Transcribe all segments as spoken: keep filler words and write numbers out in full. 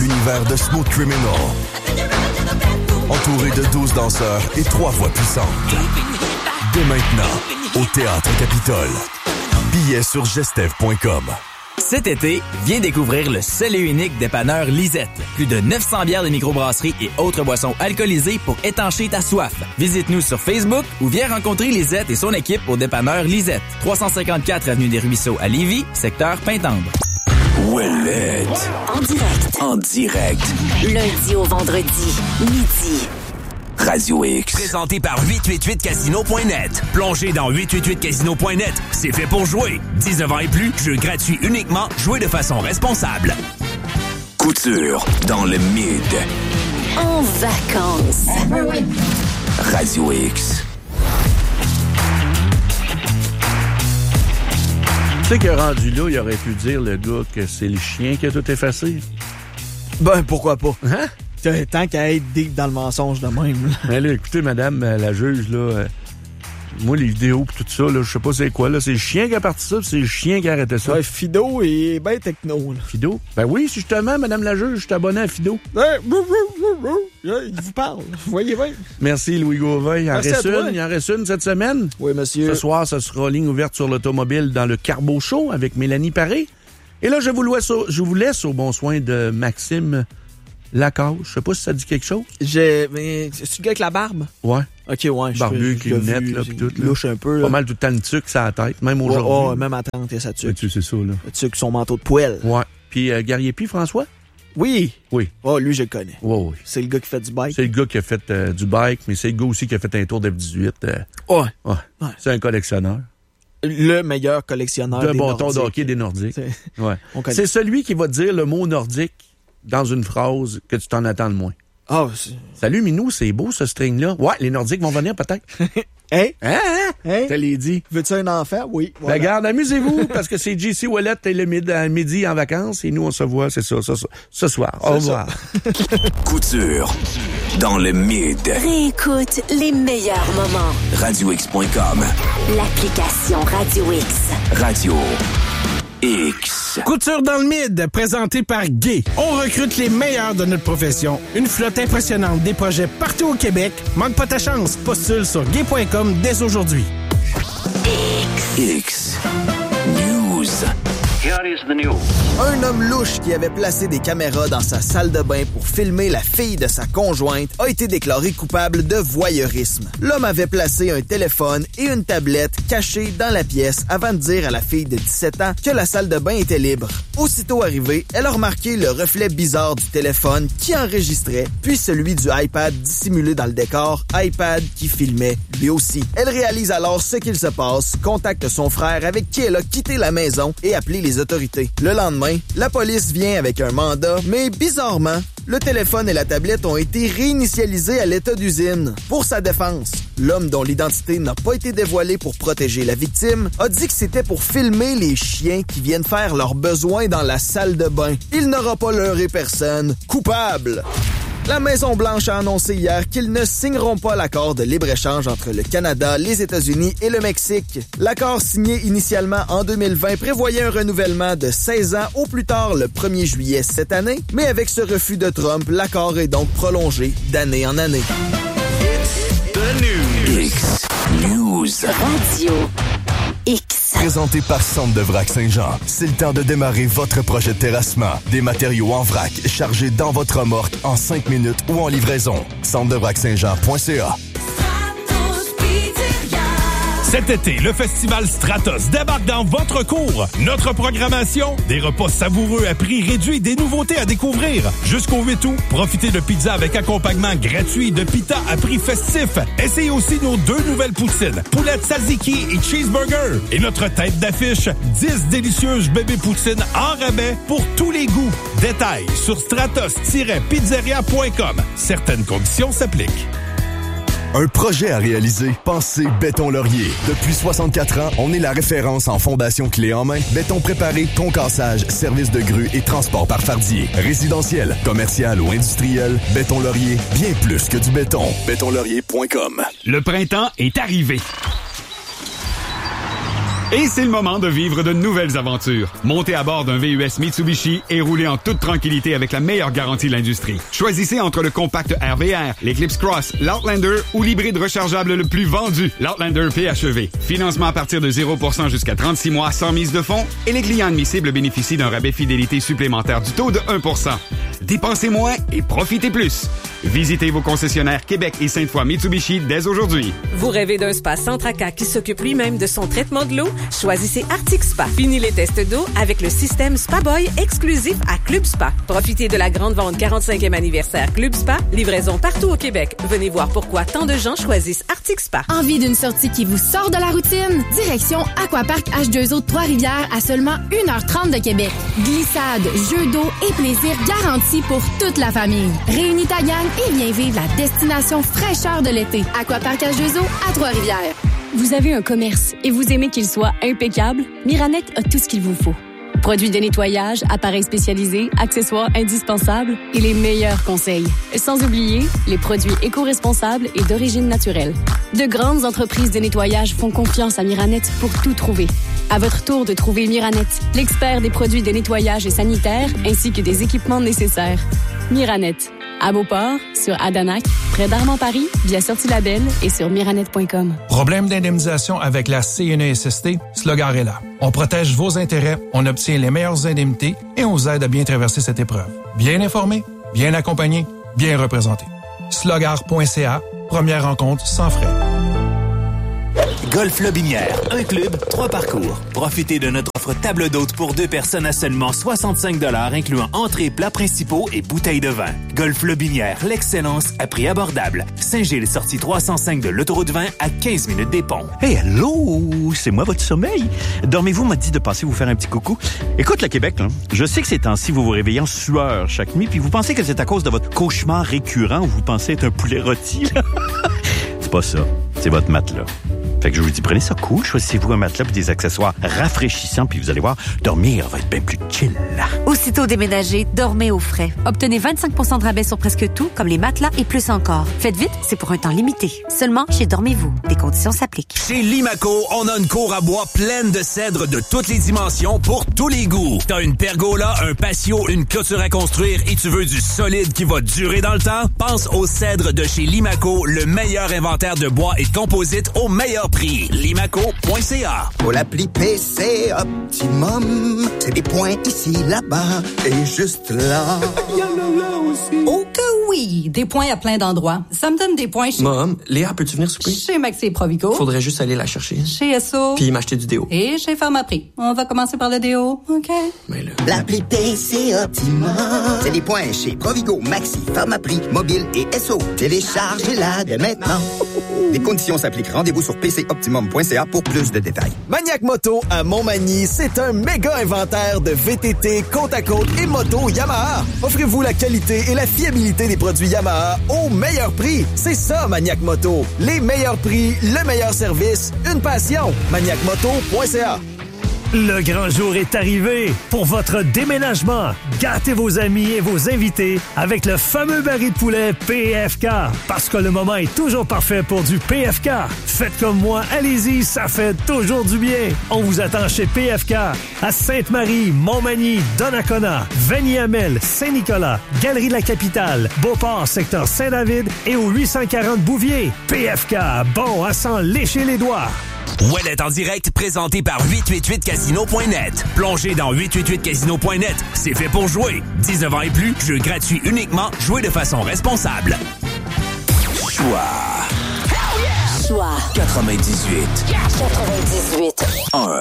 l'univers de Smooth Criminal. Entouré de douze danseurs et trois voix puissantes. Dès maintenant, au Théâtre Capitole. Billets sur gestev point com. Cet été, viens découvrir le seul et unique dépanneur Lisette. Plus de neuf cents bières de microbrasserie et autres boissons alcoolisées pour étancher ta soif. Visite-nous sur Facebook ou viens rencontrer Lisette et son équipe au dépanneur Lisette. trois cent cinquante-quatre avenue des Ruisseaux à Lévis, secteur Pintendre. Ouellette. En direct. En direct. Lundi au vendredi, midi. Radio X. Présenté par huit cent quatre-vingt-huit casino point net. Plongez dans huit cent quatre-vingt-huit casino point net. C'est fait pour jouer. dix-neuf ans et plus, jeu gratuit uniquement. Jouez de façon responsable. Couture dans le mid. En vacances. Radio X. Tu sais que rendu là, il aurait pu dire, le gars, que c'est le chien qui a tout effacé. Ben, pourquoi pas? Hein? Tant qu'à être deep dans le mensonge de même. Mais là, écoutez, madame la juge, là, euh, moi, les vidéos pis tout ça, là, je sais pas c'est quoi, là. C'est le chien qui a parti ça, pis c'est le chien qui a arrêté ça. Ouais, Fido est ben techno, là. Fido? Ben oui, justement, madame la juge, je suis abonné à Fido. Ouais, il vous parle. Vous voyez bien. Merci, Louis Gauvin. Il en reste une, il en reste une cette semaine. Oui, monsieur. Ce soir, ce sera ligne ouverte sur l'automobile dans le Carbo Show avec Mélanie Paré. Et là, je vous laisse au, je vous laisse au bon soin de Maxime Lacasse. Je sais pas si ça dit quelque chose. J'ai. Mais c'est le gars avec la barbe? Ouais. Ok, ouais. Barbu, avec les lunettes, là, pis tout. Louche un peu. Là. Pas mal tout le temps de tuque sur la tête, même aujourd'hui. Oh, oh même à tante, et ça tuque. Tu c'est ça, là. Ça tuque son manteau de poêle. Ouais. Puis euh, Guerrier-Pi, François? Oui. Oui. Oh, lui, je le connais. Oui, oui. C'est le gars qui fait du bike. C'est le gars qui a fait euh, du bike, mais c'est le gars aussi qui a fait un tour d'F dix-huit. Euh, ouais. ouais. Ouais. C'est un collectionneur. Le meilleur collectionneur de des bâtons Nordiques. de hockey des Nordiques. C'est... Ouais. C'est celui qui va dire le mot nordique dans une phrase que tu t'en attends le moins. Oh, c'est... Salut Minou, c'est beau ce string-là. Ouais, les Nordiques vont venir peut-être. Hein? Hein? Hein? Hein? Je te l'ai dit. Veux-tu un enfant? Oui. Voilà. Ben, garde, amusez-vous, parce que c'est J C Ouellette et le midi, midi en vacances, et nous, on se voit, c'est ça, ça, ça ce soir. Au revoir. Couture dans le mid. Réécoute les meilleurs moments. radio x point com. L'application Radio X. Radio X. Couture dans le mid, présenté par Gay. On recrute les meilleurs de notre profession. Une flotte impressionnante, des projets partout au Québec. Manque pas ta chance. Postule sur gay point com dès aujourd'hui. X. X. News. Here is the news. Un homme louche qui avait placé des caméras dans sa salle de bain pour filmer la fille de sa conjointe a été déclaré coupable de voyeurisme. L'homme avait placé un téléphone et une tablette cachés dans la pièce avant de dire à la fille de dix-sept ans que la salle de bain était libre. Aussitôt arrivée, elle a remarqué le reflet bizarre du téléphone qui enregistrait, puis celui du iPad dissimulé dans le décor, iPad qui filmait lui aussi. Elle réalise alors ce qu'il se passe, contacte son frère avec qui elle a quitté la maison et appelé les autorités. Le lendemain, la police vient avec un mandat, mais bizarrement, le téléphone et la tablette ont été réinitialisés à l'état d'usine. Pour sa défense, l'homme dont l'identité n'a pas été dévoilée pour protéger la victime a dit que c'était pour filmer les chiens qui viennent faire leurs besoins dans la salle de bain. Il n'aura pas leurré personne. Coupable! La Maison-Blanche a annoncé hier qu'ils ne signeront pas l'accord de libre-échange entre le Canada, les États-Unis et le Mexique. L'accord signé initialement en deux mille vingt prévoyait un renouvellement de seize ans au plus tard le premier juillet cette année, mais avec ce refus de Trump, l'accord est donc prolongé d'année en année. It's the news. X News. Radio X. Présenté par Centre de Vrac Saint-Jean. C'est le temps de démarrer votre projet de terrassement. Des matériaux en vrac chargés dans votre remorque en cinq minutes ou en livraison. centre de vrac saint jean point c a. Cet été, le festival Stratos débarque dans votre cour. Notre programmation, des repas savoureux à prix réduit, des nouveautés à découvrir. Jusqu'au huit août, profitez de pizza avec accompagnement gratuit de pita à prix festif. Essayez aussi nos deux nouvelles poutines, poulet tzatziki et cheeseburger. Et notre tête d'affiche, dix délicieuses bébés poutines en rabais pour tous les goûts. Détails sur stratos tiret pizzeria point com. Certaines conditions s'appliquent. Un projet à réaliser? Pensez Béton Laurier. Depuis soixante-quatre ans, on est la référence en fondation clé en main, béton préparé, concassage, service de grue et transport par fardier. Résidentiel, commercial ou industriel, Béton Laurier, bien plus que du béton. béton laurier point com. Le printemps est arrivé. Et c'est le moment de vivre de nouvelles aventures. Montez à bord d'un V U S Mitsubishi et roulez en toute tranquillité avec la meilleure garantie de l'industrie. Choisissez entre le compact R V R, l'Eclipse Cross, l'Outlander ou l'hybride rechargeable le plus vendu, l'Outlander P H E V. Financement à partir de zéro pour cent jusqu'à trente-six mois sans mise de fonds et les clients admissibles bénéficient d'un rabais fidélité supplémentaire du taux de un pour cent. Dépensez moins et profitez plus. Visitez vos concessionnaires Québec et Sainte-Foy Mitsubishi dès aujourd'hui. Vous rêvez d'un spa sans tracas qui s'occupe lui-même de son traitement de l'eau? Choisissez Arctic Spa. Fini les tests d'eau avec le système Spa Boy exclusif à Club Spa. Profitez de la grande vente quarante-cinquième anniversaire Club Spa. Livraison partout au Québec. Venez voir pourquoi tant de gens choisissent Arctic Spa. Envie d'une sortie qui vous sort de la routine? Direction Aquapark H deux O de Trois-Rivières à seulement une heure trente de Québec. Glissade, jeux d'eau et plaisir garantis pour toute la famille. Réunis ta gang et viens vivre la destination fraîcheur de l'été. Aquapark H deux O à Trois-Rivières. Vous avez un commerce et vous aimez qu'il soit impeccable? Miranet a tout ce qu'il vous faut. Produits de nettoyage, appareils spécialisés, accessoires indispensables et les meilleurs conseils. Sans oublier les produits éco-responsables et d'origine naturelle. De grandes entreprises de nettoyage font confiance à Miranet pour tout trouver. À votre tour de trouver Miranet, l'expert des produits de nettoyage et sanitaire ainsi que des équipements nécessaires. Miranet, à Beauport, sur Adanac, près d'Armand-Paris, via Sortie-Label et sur miranet point com. Problème d'indemnisation avec la C N E S S T? Slogar est là. On protège vos intérêts, on obtient les meilleures indemnités et on vous aide à bien traverser cette épreuve. Bien informé, bien accompagné, bien représenté. slogar point c a, première rencontre sans frais. Golf Lobinière, un club, trois parcours. Profitez de notre offre table d'hôte pour deux personnes à seulement soixante-cinq dollars, incluant entrées, plats principaux et bouteilles de vin. Golf Lobinière, l'excellence à prix abordable. Saint-Gilles, sortie trois cent cinq de l'autoroute vingt à quinze minutes des ponts. Hey, hello! C'est moi votre sommeil. Dormez-vous m'a dit de passer vous faire un petit coucou. Écoute, le Québec, là, je sais que ces temps-ci, vous vous réveillez en sueur chaque nuit, puis vous pensez que c'est à cause de votre cauchemar récurrent où vous pensez être un poulet rôti. C'est pas ça. C'est votre matelas. Fait que je vous dis, prenez ça cool, choisissez-vous un matelas et des accessoires rafraîchissants, puis vous allez voir, dormir va être bien plus chill. Aussitôt déménagé, dormez au frais. Obtenez vingt-cinq pour cent de rabais sur presque tout, comme les matelas et plus encore. Faites vite, c'est pour un temps limité. Seulement chez Dormez-vous. Des conditions s'appliquent. Chez Limaco, on a une cour à bois pleine de cèdres de toutes les dimensions pour tous les goûts. T'as une pergola, un patio, une clôture à construire et tu veux du solide qui va durer dans le temps? Pense aux cèdres de chez Limaco, le meilleur inventaire de bois et de composite au meilleur prix. limaco point c a. Pour l'appli P C Optimum, c'est des points ici, là-bas et juste là. Il y en a là aussi. Oh que oui! Des points à plein d'endroits. Ça me donne des points chez... Mom, Léa, peux-tu venir souper? Chez Maxi Provigo. Faudrait juste aller la chercher. Chez S O. Puis m'acheter du déo. Et chez Pharmaprix. On va commencer par le déo, OK? Mais là... L'appli P C Optimum, c'est des points chez Provigo, Maxi, Pharmaprix, Mobile et S O. Téléchargez-la dès maintenant. Les conditions s'appliquent. Rendez-vous sur p c optimum point c a pour plus de détails. Maniac Moto à Montmagny, c'est un méga inventaire de V T T, côte à côte et moto Yamaha. Offrez-vous la qualité et la fiabilité des produits Yamaha au meilleur prix. C'est ça, Maniac Moto. Les meilleurs prix, le meilleur service, une passion. maniac moto point c a. Le grand jour est arrivé pour votre déménagement. Gâtez vos amis et vos invités avec le fameux baril de poulet P F K. Parce que le moment est toujours parfait pour du P F K. Faites comme moi, allez-y, ça fait toujours du bien. On vous attend chez P F K à Sainte-Marie, Montmagny, Donnacona, Vanier-Hamel, Saint-Nicolas, Galerie de la Capitale, Beauport, secteur Saint-David et au huit cent quarante Bouvier. P F K, bon à s'en lécher les doigts. Ouellet en direct, présenté par huit cent quatre-vingt-huit casino point net. Plongez dans huit cent quatre-vingt-huit casino point net. C'est fait pour jouer. dix-neuf ans et plus, jeu gratuit uniquement, jouez de façon responsable. Choix. Choix. quatre-vingt-dix-huit. quatre-vingt-dix-huit. un.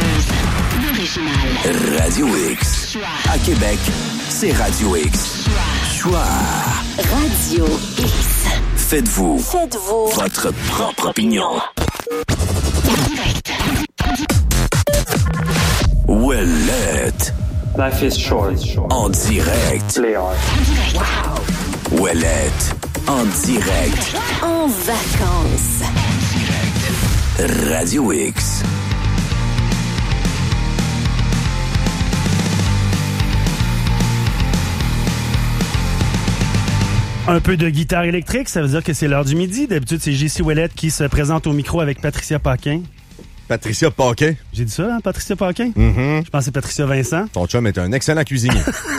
L'original. Radio X. À Québec, c'est Radio X. Choix. Radio X. Faites-vous. Faites-vous. Votre propre opinion. Ouellet. Life is short. En direct. Wow. Ouellet. En direct. En vacances. Radio X. Un peu de guitare électrique, ça veut dire que c'est l'heure du midi. D'habitude, c'est J C Ouellet qui se présente au micro avec Patricia Paquin. Patricia Paquin. J'ai dit ça, hein, Patricia Paquin? Mm-hmm. Je pense que c'est Patricia Vincent. Ton chum est un excellent cuisinier.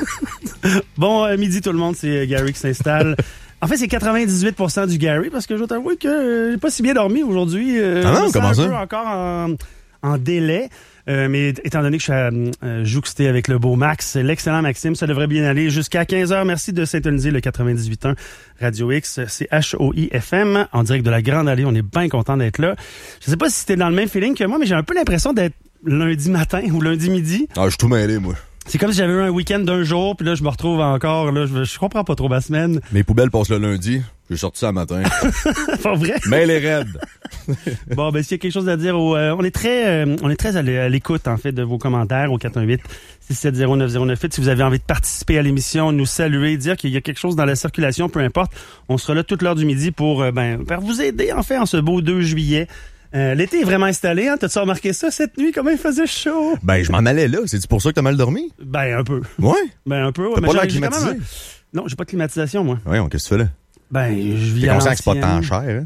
Bon, euh, midi tout le monde, c'est Gary qui s'installe. En fait, c'est quatre-vingt-dix-huit pour cent du Gary, parce que je dois t'avouer que euh, j'ai pas si bien dormi aujourd'hui. Euh, ah non, je me comment sens ça? un peu encore en, en délai. Euh, mais étant donné que je suis euh, jouxté avec le beau Max, l'excellent Maxime, ça devrait bien aller jusqu'à quinze heures. Merci de syntoniser le quatre-vingt-dix-huit point un Radio X. C'est H O I F M, en direct de la Grande Allée. On est bien content d'être là. Je sais pas si c'était dans le même feeling que moi, mais j'ai un peu l'impression d'être lundi matin ou lundi midi. Ah, je suis tout mêlé, moi. C'est comme si j'avais eu un week-end d'un jour, puis là, je me retrouve encore, là, je, je comprends pas trop ma semaine. Mes poubelles passent le lundi. J'ai sorti ça le matin. Pas vrai? Mais les raides. Bon, ben, s'il y a quelque chose à dire, au, euh, on est très, euh, on est très à l'écoute, en fait, de vos commentaires au quatre un huit, six sept zéro, neuf zéro neuf huit. Si vous avez envie de participer à l'émission, nous saluer, dire qu'il y a quelque chose dans la circulation, peu importe. On sera là toute l'heure du midi pour, euh, ben, pour vous aider, en fait, en ce beau deux juillet. Euh, l'été est vraiment installé, hein? T'as-tu remarqué ça cette nuit? Comment il faisait chaud? Ben, je m'en allais là. C'est pour ça que t'as mal dormi? Ben, un peu. Ouais? Ben, un peu, ouais. T'as Mais pas l'air j'ai- j'ai quand climatisé? même un- Non, j'ai pas de climatisation, moi. Ouais, qu'est-ce que tu fais là? Ben, je vis T'es à conscient que c'est pas l'ancienne. tant cher, hein?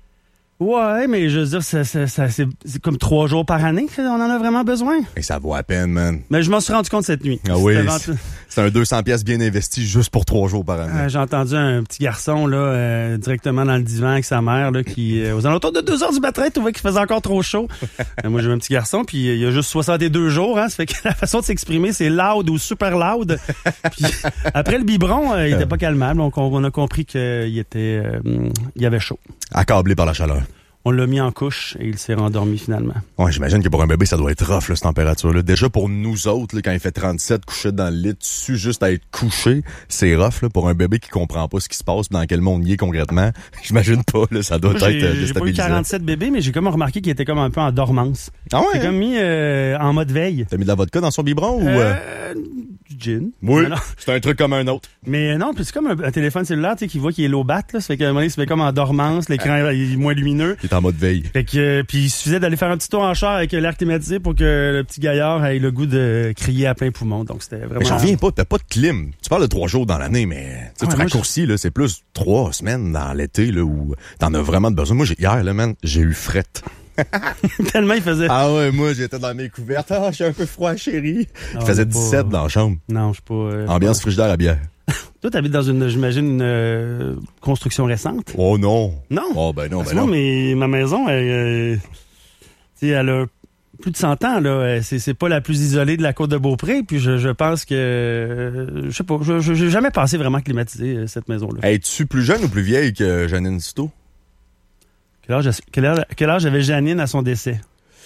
Ouais, mais je veux dire, ça, ça, ça, c'est c'est comme trois jours par année qu'on en a vraiment besoin. Et ça vaut à peine, man. Mais je m'en suis rendu compte cette nuit. Ah oui, C'était avant- c'est c'est un deux cents pièces bien investi juste pour trois jours par année. Euh, J'ai entendu un petit garçon là euh, directement dans le divan avec sa mère là qui euh, aux alentours de deux heures du matin trouvait qu'il faisait encore trop chaud. Euh, moi j'ai un petit garçon puis euh, il y a juste soixante-deux jours hein, ça fait que la façon de s'exprimer c'est loud ou super loud. Puis après le biberon, euh, il était pas calmable, donc on, on a compris qu'il était euh, il avait chaud. Accablé par la chaleur. On l'a mis en couche et il s'est rendormi finalement. Ouais, j'imagine que pour un bébé, ça doit être rough, là, cette température-là. Déjà, pour nous autres, là, quand il fait trente-sept, couché dans le lit, dessus, juste à être couché, c'est rough, là, pour un bébé qui comprend pas ce qui se passe, dans quel monde il est concrètement. J'imagine pas, là, ça doit Moi, être j'ai- euh, J'ai pas eu déstabilisant. quarante-sept bébés, mais j'ai comme remarqué qu'il était comme un peu en dormance. Ah ouais? J'ai hein? comme mis euh, en mode veille. T'as mis de la vodka dans son biberon ou... Euh, euh? du gin. Oui, Mais non. c'est un truc comme un autre. Mais non, puis c'est comme un, un téléphone cellulaire, tu sais, qui voit qu'il est low bat, là. Ça fait qu'à un moment donné, il se met comme en dormance, l'écran il est moins lumineux. Il est en mode veille. Fait que, euh, puis il suffisait d'aller faire un petit tour en char avec l'air climatisé pour que le petit gaillard ait le goût de crier à plein poumon. Donc c'était vraiment... Mais j'en reviens pas, t'as pas de clim. Tu parles de trois jours dans l'année, mais tu sais, Ah ouais, tu moi, raccourcis, là, c'est plus trois semaines dans l'été, là, où t'en as vraiment de besoin. Moi, j'ai, hier, là, man, j'ai eu frette. Tellement il faisait... Ah ouais, moi, j'étais dans mes couvertes. Ah, j'ai un peu froid, chérie. Ah, Il faisait on est pas- dix-sept dans la chambre. Non, je suis pas... euh, Ambiance frigidaire à bière. Toi, t'habites dans une, j'imagine, une euh, construction récente? Oh non. Non? Oh ben non, Parce ben que non. moi, mais ma maison, elle, euh, tu sais, elle a plus de cent ans, là. C'est, c'est pas la plus isolée de la côte de Beaupré, puis je, je pense que, euh, je sais pas, je, je- j'ai jamais pensé vraiment climatiser euh, cette maison-là. Es-tu plus jeune ou plus vieille que Janine Citeau? Quel âge, quel âge, quel âge avait Janine à son décès?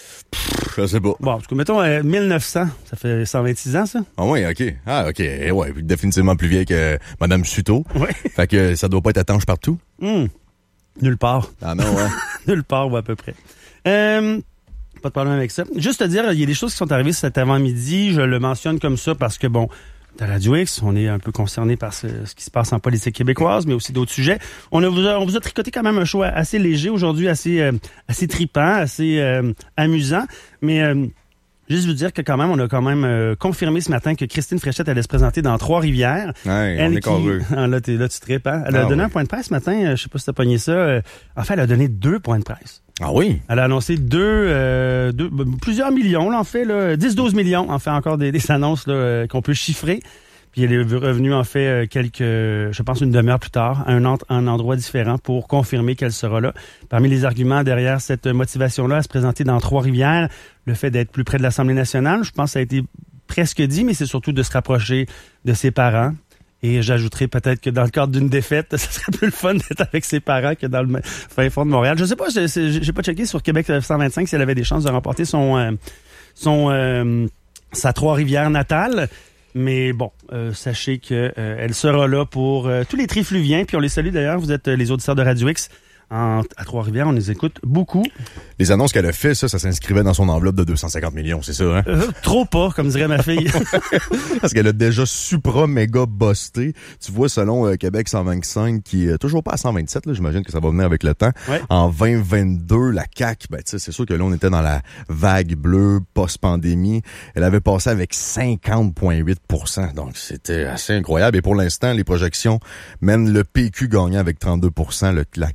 Je sais pas. Bon, parce que mettons, euh, mille neuf cents, ça fait cent vingt-six ans, ça? Ah ouais, ok. Ah ok, Eh ouais, définitivement plus vieille que Madame Citeau. Ouais. Fait que ça doit pas être étanche partout. Hum, nulle part. Ah non, ouais. Nulle part, ou à peu près. Euh, pas de problème avec ça. Juste te dire, il y a des choses qui sont arrivées cet avant-midi. Je le mentionne comme ça parce que, bon, à Radio X, on est un peu concerné par ce, ce qui se passe en politique québécoise, mais aussi d'autres sujets. On, a, vous a- on vous a tricoté quand même un show assez léger aujourd'hui, assez, euh, assez tripant, assez euh, amusant. Mais euh, juste vous dire que quand même, on a quand même euh, confirmé ce matin que Christine Fréchette allait se présenter dans Trois-Rivières. Ouais, on est qui- heureux. Ah, là, t'es, là, tu tripes, hein? Elle a Ah, donné oui. un point de presse ce matin. euh, Je sais pas si t'as pogné ça. euh, en fait, elle a donné deux points de presse. Ah oui? Elle a annoncé deux, euh, deux ben, plusieurs millions, là, en fait, là, dix douze millions, en fait, encore des, des annonces là, euh, qu'on peut chiffrer. Puis elle est revenue, en fait, euh, quelques, je pense, une demi-heure plus tard, à un, ent- un endroit différent pour confirmer qu'elle sera là. Parmi les arguments derrière cette motivation-là à se présenter dans Trois-Rivières, le fait d'être plus près de l'Assemblée nationale, je pense que ça a été presque dit, mais c'est surtout de se rapprocher de ses parents. Et j'ajouterais peut-être que dans le cadre d'une défaite, ça serait plus le fun d'être avec ses parents que dans le fin fond de Montréal. Je sais pas, j'ai, j'ai j'ai pas checké sur Québec cent vingt-cinq si elle avait des chances de remporter son, euh, son euh, sa Trois-Rivières natale. Mais bon, euh, sachez que euh, elle sera là pour euh, tous les trifluviens. Puis on les salue d'ailleurs. Vous êtes euh, les auditeurs de Radio X. En, à Trois-Rivières, on les écoute beaucoup. Les annonces qu'elle a fait, ça, ça s'inscrivait dans son enveloppe de deux cent cinquante millions, c'est ça, hein? Euh, trop pas, comme dirait ma fille. Parce qu'elle a déjà supra méga busté. Tu vois, selon euh, Québec cent vingt-cinq, qui est toujours pas à cent vingt-sept, là, j'imagine que ça va venir avec le temps. Ouais. En vingt vingt-deux, la C A Q, ben, tu sais, c'est sûr que là, on était dans la vague bleue post-pandémie. Elle avait passé avec cinquante virgule huit pour cent. Donc, c'était assez incroyable. Et pour l'instant, les projections mènent le P Q gagnant avec trente-deux pour cent. Le, la C A Q est deuxième.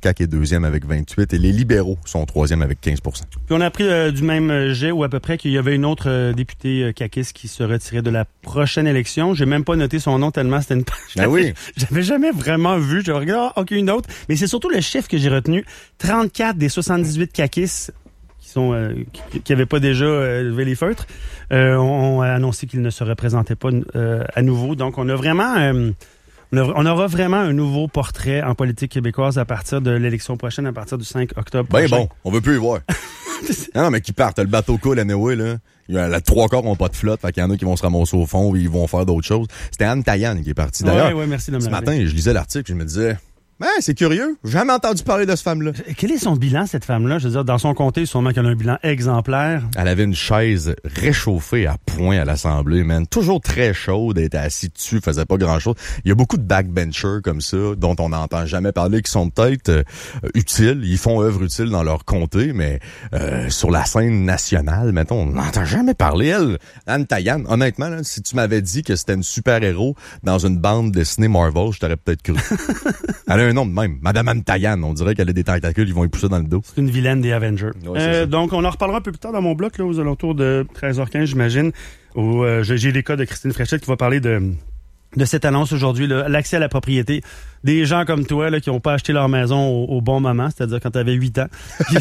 deuxième avec vingt-huit et les libéraux sont troisième avec quinze pour cent. Puis on a appris euh, du même jet ou à peu près qu'il y avait une autre euh, députée euh, caquiste qui se retirait de la prochaine élection. J'ai même pas noté son nom tellement c'était une page. Ben oui. J'avais jamais vraiment vu. Je regarde, ah, OK, une autre. Mais c'est surtout le chiffre que j'ai retenu. trente-quatre des soixante-dix-huit caquistes qui sont euh, qui, qui avaient pas déjà euh, levé les feutres euh, ont annoncé qu'ils ne se représentaient pas euh, à nouveau. Donc on a vraiment euh, on aura vraiment un nouveau portrait en politique québécoise à partir de l'élection prochaine, à partir du cinq octobre prochain. Ben bon, on veut plus y voir. non, non, mais qui partent. Le bateau coule anyway, là. Il y a, la trois quarts n'ont pas de flotte, fait qu'il y en a qui vont se ramasser au fond et ils vont faire d'autres choses. C'était Anne Taillane qui est partie. D'ailleurs, ouais, ouais, merci de me ce le matin, je lisais l'article, je me disais... Ben, c'est curieux. J'ai jamais entendu parler de cette femme-là. Quel est son bilan, cette femme-là? Je veux dire, dans son comté, sûrement qu'elle a un bilan exemplaire. Elle avait une chaise réchauffée à point à l'Assemblée, man. Toujours très chaude, elle était assise dessus, faisait pas grand-chose. Il y a beaucoup de backbenchers comme ça, dont on n'entend jamais parler, qui sont peut-être euh, utiles. Ils font œuvre utile dans leur comté, mais euh, sur la scène nationale, mettons, on n'entend jamais parler. Elle, Anne Taillane, honnêtement, là, si tu m'avais dit que c'était une super-héros dans une bande dessinée Marvel, je t'aurais peut-être cru. Elle a un nom de même. Madame Anne Taillane. On dirait qu'elle a des tentacules, ils vont y pousser dans le dos. C'est une vilaine des Avengers. Ouais, euh, donc, on en reparlera un peu plus tard dans mon bloc, là, aux alentours de treize heures quinze, j'imagine, où euh, j'ai les cas de Christine Fréchette qui va parler de, de cette annonce aujourd'hui, là, l'accès à la propriété. Des gens comme toi là, qui n'ont pas acheté leur maison au, au bon moment, c'est-à-dire quand tu avais huit ans,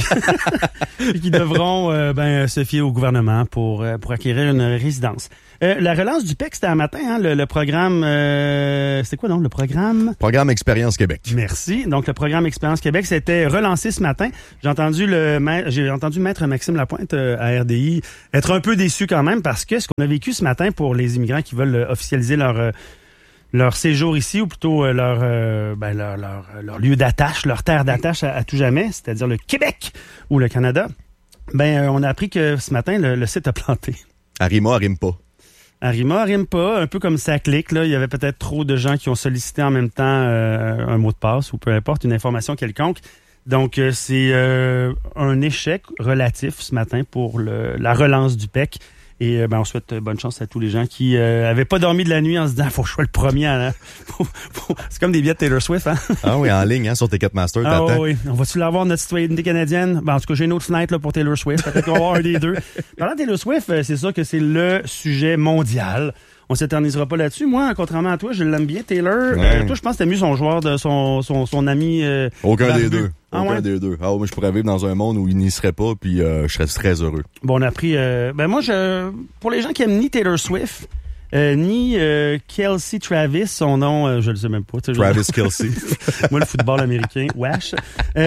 qui, qui devront euh, ben, se fier au gouvernement pour, euh, pour acquérir une résidence. Euh, la relance du P E C, c'était un matin, hein, le, le programme... Euh, c'était quoi donc, le programme? Programme Expérience Québec. Merci. Donc, le programme Expérience Québec, c'était relancé ce matin. J'ai entendu le j'ai entendu Maître Maxime Lapointe euh, à R D I être un peu déçu quand même parce que ce qu'on a vécu ce matin pour les immigrants qui veulent euh, officialiser leur... Euh, leur séjour ici, ou plutôt euh, leur, euh, ben, leur, leur, leur lieu d'attache, leur terre d'attache à, à tout jamais, c'est-à-dire le Québec ou le Canada, ben euh, on a appris que ce matin, le, le site a planté. Arima, rime pas. Arima, rime pas, un peu comme ça clique, là. Il y avait peut-être trop de gens qui ont sollicité en même temps euh, un mot de passe ou peu importe, une information quelconque. Donc, euh, c'est euh, un échec relatif ce matin pour le, la relance du P E C. Et euh, ben, on souhaite bonne chance à tous les gens qui euh, avaient pas dormi de la nuit en se disant « Faut que je sois le premier à... » C'est comme des billets de Taylor Swift, hein? Ah oui, en ligne, hein, sur Ticketmaster, ah, t'attends. oui, on va-tu l'avoir, notre citoyenneté canadienne? Ben, en tout cas, j'ai une autre fenêtre là, pour Taylor Swift. Peut-être qu'on va avoir un des deux. Parlant de Taylor Swift, c'est sûr que c'est le sujet mondial. On s'éternisera pas là-dessus. Moi, contrairement à toi, je l'aime bien, Taylor. Ouais. Euh, toi, je pense que t'as mieux son joueur, de son, son, son ami... Euh, Aucun barbu. des deux. Ah, Aucun ouais? des deux. Ah, moi, je pourrais vivre dans un monde où il n'y serait pas, puis euh, je serais très heureux. Bon, on a pris... Euh, ben moi, je pour les gens qui aiment ni Taylor Swift, euh, ni euh, Kelsey Travis, son nom, euh, je le sais même pas. Travis Kelsey. Moi, le football américain, wesh.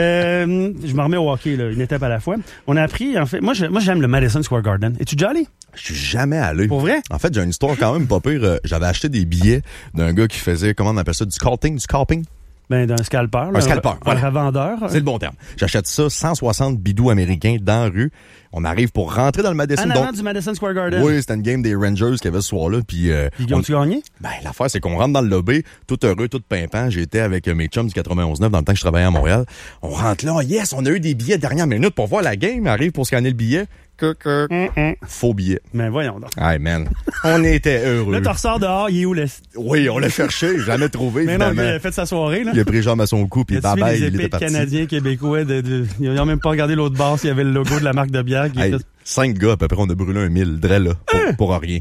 Euh, je me remets au hockey, là, une étape à la fois. On a appris, en fait... Moi, je, moi j'aime le Madison Square Garden. Es-tu déjà allé? Je suis jamais allé. Pour vrai? En fait, j'ai une histoire quand même pas pire. Euh, J'avais acheté des billets d'un gars qui faisait, comment on appelle ça, du scalping, du scalping? Ben, d'un scalpeur. Un scalpeur, Un voilà. revendeur. C'est le bon terme. J'achète ça, cent soixante bidous américains dans la rue. On arrive pour rentrer dans le Madison. En avant donc, du Madison Square Garden. oui, c'était une game des Rangers qu'il y avait ce soir-là. Puis, euh, Ils ont-tu gagné? Ben, l'affaire, c'est qu'on rentre dans le lobby, tout heureux, tout pimpant. J'étais avec euh, mes chums du quatre-vingt-onze neuf dans le temps que je travaillais à Montréal. On rentre là, yes, on a eu des billets dernière minute pour voir la game. Arrive pour scanner le billet. Que, que. Mm -mm. Faux billet. Mais voyons donc. Hey, man. On était heureux. Là, tu ressors dehors, il est où, le... Oui, on l'a cherché, jamais trouvé, Mais non, évidemment. il a fait sa soirée, là. Il a pris jambe à son cou, puis bye bye, les il épées était de parti. Canadiens, Québécois, de, de, ils n'ont même pas regardé l'autre bar s'il y avait le logo de la marque de bière. Qui Hey, était... Cinq gars, à peu près, on a brûlé un mille, dre là, pour, Hein? pour rien.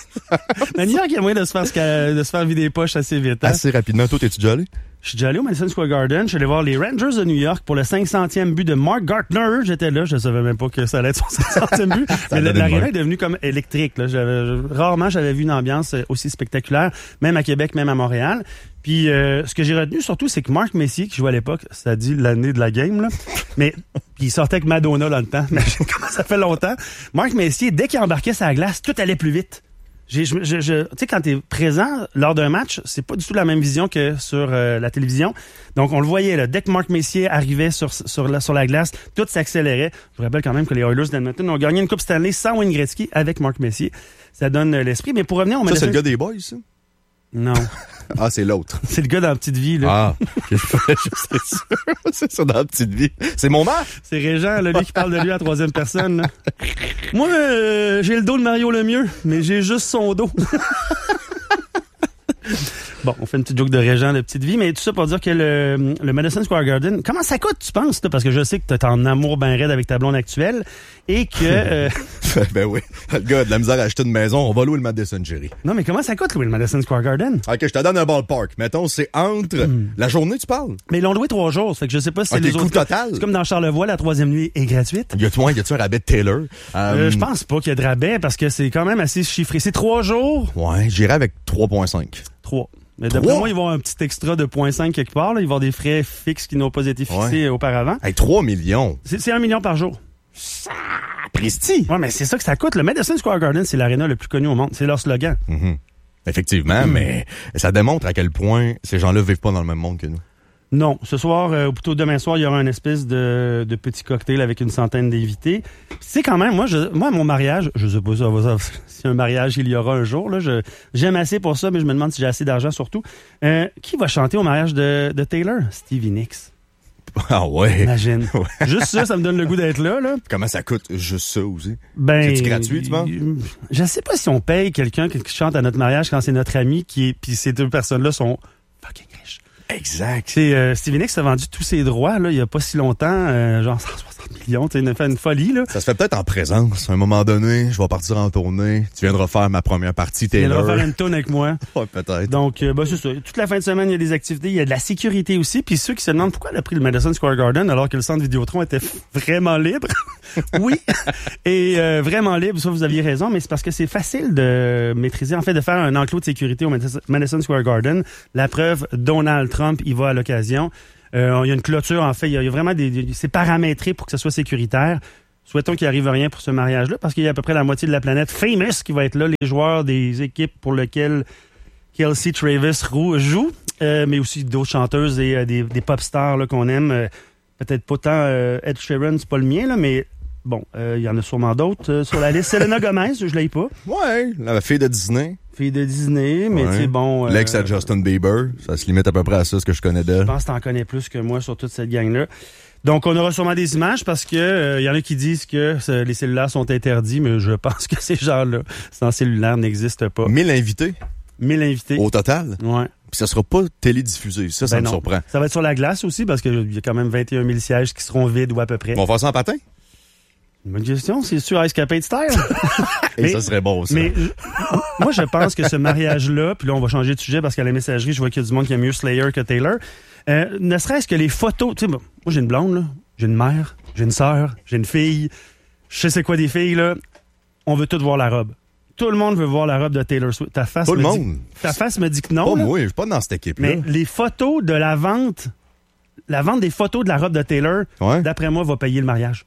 Mais New York, il y a moyen de se faire, sca- de se faire vider les poches assez vite. Hein? Assez rapidement. Toi, t'es-tu déjà allé? Je suis déjà allé au Madison Square Garden. Je suis allé voir les Rangers de New York pour le cinq centième but de Mark Gartner. J'étais là. Je savais même pas que ça allait être son cinq centième but. Mais donne une l'aréna main. est devenue comme électrique. Là. J'avais, rarement, j'avais vu une ambiance aussi spectaculaire, même à Québec, même à Montréal. Puis, euh, ce que j'ai retenu surtout, c'est que Marc Messier, qui jouait à l'époque, ça dit l'année de la game, là. Mais, puis il sortait avec Madonna dans le temps. Mais comment ça fait longtemps? Marc Messier, dès qu'il embarquait sa glace, tout allait plus vite. J'ai, je, je, je, tu sais, quand t'es présent lors d'un match, c'est pas du tout la même vision que sur euh, la télévision. Donc, on le voyait, là. Dès que Marc Messier arrivait sur, sur, la, sur la glace, tout s'accélérait. Je vous rappelle quand même que les Oilers d'Edmonton ont gagné une Coupe Stanley sans Wayne Gretzky avec Marc Messier. Ça donne euh, l'esprit. Mais pour revenir, on m'a Ça, c'est laissé- le gars des boys, ça? Non. Ah, c'est l'autre. C'est le gars dans la petite vie, là. Ah, que je fais, je sais sûr. C'est ça, dans la petite vie. C'est mon mère? C'est Régent, là, lui qui parle de lui à la troisième personne. Là. Moi, euh, j'ai le dos de Mario Lemieux, mais j'ai juste son dos. Bon, on fait une petite joke de Régent de Petite Vie, mais tout ça pour dire que le, le Madison Square Garden, comment ça coûte, tu penses, toi? Parce que je sais que t'es en amour ben raide avec ta blonde actuelle et que... Euh... ben oui, le gars a de la misère à acheter une maison, on va louer le Madison, Jerry. Non, mais comment ça coûte, louer le Madison Square Garden? OK, je te donne un ballpark. Mettons, c'est entre... Hmm. La journée, tu parles? Mais ils l'ont loué trois jours, ça fait que je sais pas si c'est okay, les autres... total. C'est comme dans Charlevoix, la troisième nuit est gratuite. Y a-tu, y a-tu un rabais de Taylor? Euh, euh, je pense pas qu'il y a de rabais parce que c'est quand même assez chiffré. C'est trois jours? Ouais, j'irai avec trois virgule cinq. trois. Mais d'après moi, ils vont avoir un petit extra de zéro virgule cinq quelque part. Là. Ils vont avoir des frais fixes qui n'ont pas été fixés ouais. auparavant. Hey, trois millions. C'est, c'est un million par jour. Presti. Ouais, mais c'est ça que ça coûte. Le Madison Square Garden, c'est l'aréna le plus connu au monde. C'est leur slogan. Mm-hmm. Effectivement, mm. mais ça démontre à quel point ces gens-là vivent pas dans le même monde que nous. Non. Ce soir, euh, ou plutôt demain soir, il y aura une espèce de, de petit cocktail avec une centaine d'invités. C'est quand même, moi, je, moi, mon mariage, je sais pas ça, ça, si un mariage il y aura un jour, là, je, j'aime assez pour ça, mais je me demande si j'ai assez d'argent surtout. Euh, qui va chanter au mariage de, de Taylor? Stevie Nicks. Ah ouais. Imagine. Ouais. Juste ça, ça me donne le goût d'être là, là. Comment ça coûte juste ça aussi? Ben. C'est-tu gratuit, tu penses? Je sais pas si on paye quelqu'un qui chante à notre mariage quand c'est notre ami qui est, puis ces deux personnes-là sont fucking riches. Exact. C'est euh, Stevie Nicks a vendu tous ses droits là, il y a pas si longtemps, euh, genre cent soixante millions, tu sais, il a fait une folie là. Ça se fait peut-être en présence. À un moment donné, je vais partir en tournée. Tu viendras faire ma première partie Taylor. Tu viendras faire une tourne avec moi. Ouais, peut-être. Donc, euh, bah, c'est ça. Toute la fin de semaine, il y a des activités, il y a de la sécurité aussi. Puis ceux qui se demandent pourquoi elle a pris le Madison Square Garden alors que le centre Vidéotron était vraiment libre. Oui. Et euh, vraiment libre, ça vous aviez raison, mais c'est parce que c'est facile de maîtriser, en fait, de faire un enclos de sécurité au Madison Square Garden. La preuve, Donald Trump y va à l'occasion. Euh, il y a une clôture, en fait, il y a, il y a vraiment des, des... C'est paramétré pour que ce soit sécuritaire. Souhaitons qu'il arrive rien pour ce mariage-là, parce qu'il y a à peu près la moitié de la planète famous qui va être là, les joueurs des équipes pour lesquelles Kelsey Travis joue, euh, mais aussi d'autres chanteuses et euh, des, des pop stars là, qu'on aime. Euh, peut-être pas tant euh, Ed Sheeran, c'est pas le mien, là, mais bon, euh, il y en a sûrement d'autres euh, sur la liste. Selena Gomez, je l'ai pas. Ouais, la fille de Disney. Fille de Disney, mais ouais. Tu sais, bon... Euh, L'ex à Justin Bieber, ça se limite à peu près à ça, ce que je connais d'elle. Je pense que t'en connais plus que moi sur toute cette gang-là. Donc, on aura sûrement des images parce que euh, y en a qui disent que euh, les cellulaires sont interdits, mais je pense que ces gens-là, sans cellulaire, n'existent pas. Mille invités? Mille invités. Au total? Ouais. Puis ça sera pas télédiffusé, ça, ça ben me non. surprend. Ça va être sur la glace aussi parce qu'il y a quand même vingt et un mille sièges qui seront vides ou à peu près. On va faire ça en patin? Bonne question, c'est sur Ice Capade Style. Et mais, ça serait bon aussi. Mais moi, je pense que ce mariage-là, puis là, on va changer de sujet parce qu'à la messagerie, je vois qu'il y a du monde qui a mieux Slayer que Taylor. Euh, ne serait-ce que les photos, tu sais, moi, j'ai une blonde, là, j'ai une mère, j'ai une sœur, j'ai une fille, je sais c'est quoi des filles, là. On veut toutes voir la robe. Tout le monde veut voir la robe de Taylor Swift. Ta face, Tout me le dit, monde. Ta face me dit que non. Pas là. moi, je suis pas dans cette équipe-là. Mais les photos de la vente, la vente des photos de la robe de Taylor, ouais. D'après moi, va payer le mariage.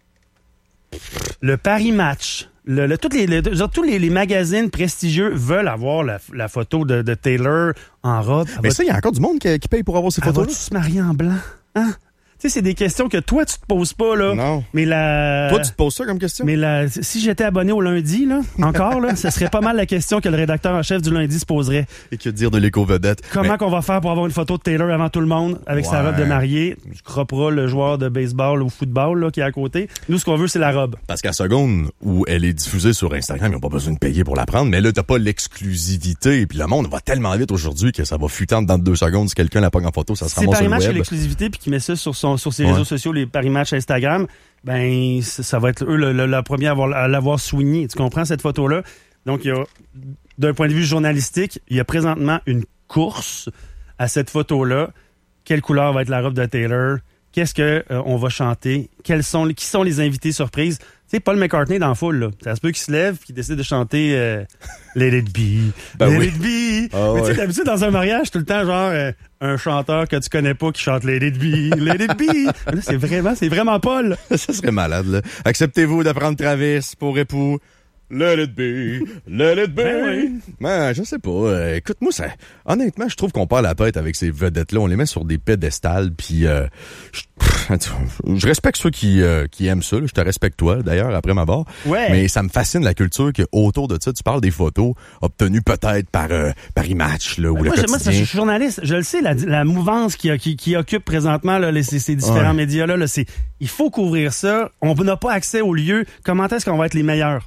Le Paris Match, le, le, toutes les, le, genre, tous les, les magazines prestigieux veulent avoir la, la photo de, de Taylor en robe. Mais ça, il y a encore du monde qui, qui paye pour avoir ces photos-là. Vas-tu se marier en blanc? Hein? Tu sais, c'est des questions que toi, tu te poses pas, là. Non. Mais la... Toi, tu te poses ça comme question? Mais la... si j'étais abonné au lundi, là, encore, là, ce serait pas mal la question que le rédacteur en chef du lundi se poserait. Et que dire de l'éco-vedette? Comment mais... qu'on va faire pour avoir une photo de Taylor avant tout le monde, avec ouais. sa robe de mariée? Tu cropperas le joueur de baseball ou football, là, qui est à côté. Nous, ce qu'on veut, c'est la robe. Parce qu'à seconde où elle est diffusée sur Instagram, ils n'ont pas besoin de payer pour la prendre, mais là, t'as pas l'exclusivité. Et puis le monde va tellement vite aujourd'hui que ça va fuiter en dedans de deux secondes. Si quelqu'un la pogne en photo, ça se ramasse sur le web. C'est Paris Match qui a l'exclusivité puis qui met ça sur, son, sur ses ouais. réseaux sociaux, les Paris Match Instagram, ben ça va être eux le, le, la première à, avoir, à l'avoir souligné. Tu comprends cette photo-là? Donc, il y a, d'un point de vue journalistique, il y a présentement une course à cette photo-là. Quelle couleur va être la robe de Taylor? Qu'est-ce que euh, on va chanter? Quels sont, qui sont les invités surprises? Tu sais, Paul McCartney dans la foule, là. Ça se peut qu'il se lève et qu'il décide de chanter euh, Let It Be, ben Let oui. It Be. Oh, mais tu sais, ouais. d'habitude, dans un mariage, tout le temps, genre, euh, un chanteur que tu connais pas qui chante Let It Be, Let It Be. Là, c'est vraiment, c'est vraiment Paul. Ça serait malade, là. Acceptez-vous de prendre Travis pour époux? Let it be, let it be. Ben oui. Ben, je sais pas. Euh, écoute, moi, ça, honnêtement, je trouve qu'on perd la tête avec ces vedettes-là. On les met sur des pédestals, puis euh, je, je respecte ceux qui, euh, qui aiment ça. Là. Je te respecte toi, d'ailleurs, après ma barre. Ouais. Mais ça me fascine la culture que autour de ça, tu parles des photos obtenues peut-être par euh, Paris Match, là, ou ben le moi, quotidien. Moi, je suis journaliste. Je le sais, la, la mouvance qui, qui, qui occupe présentement là, les, ces, ces différents ouais. médias-là, là, c'est il faut couvrir ça. On n'a pas accès au lieu. Comment est-ce qu'on va être les meilleurs? Mais de payer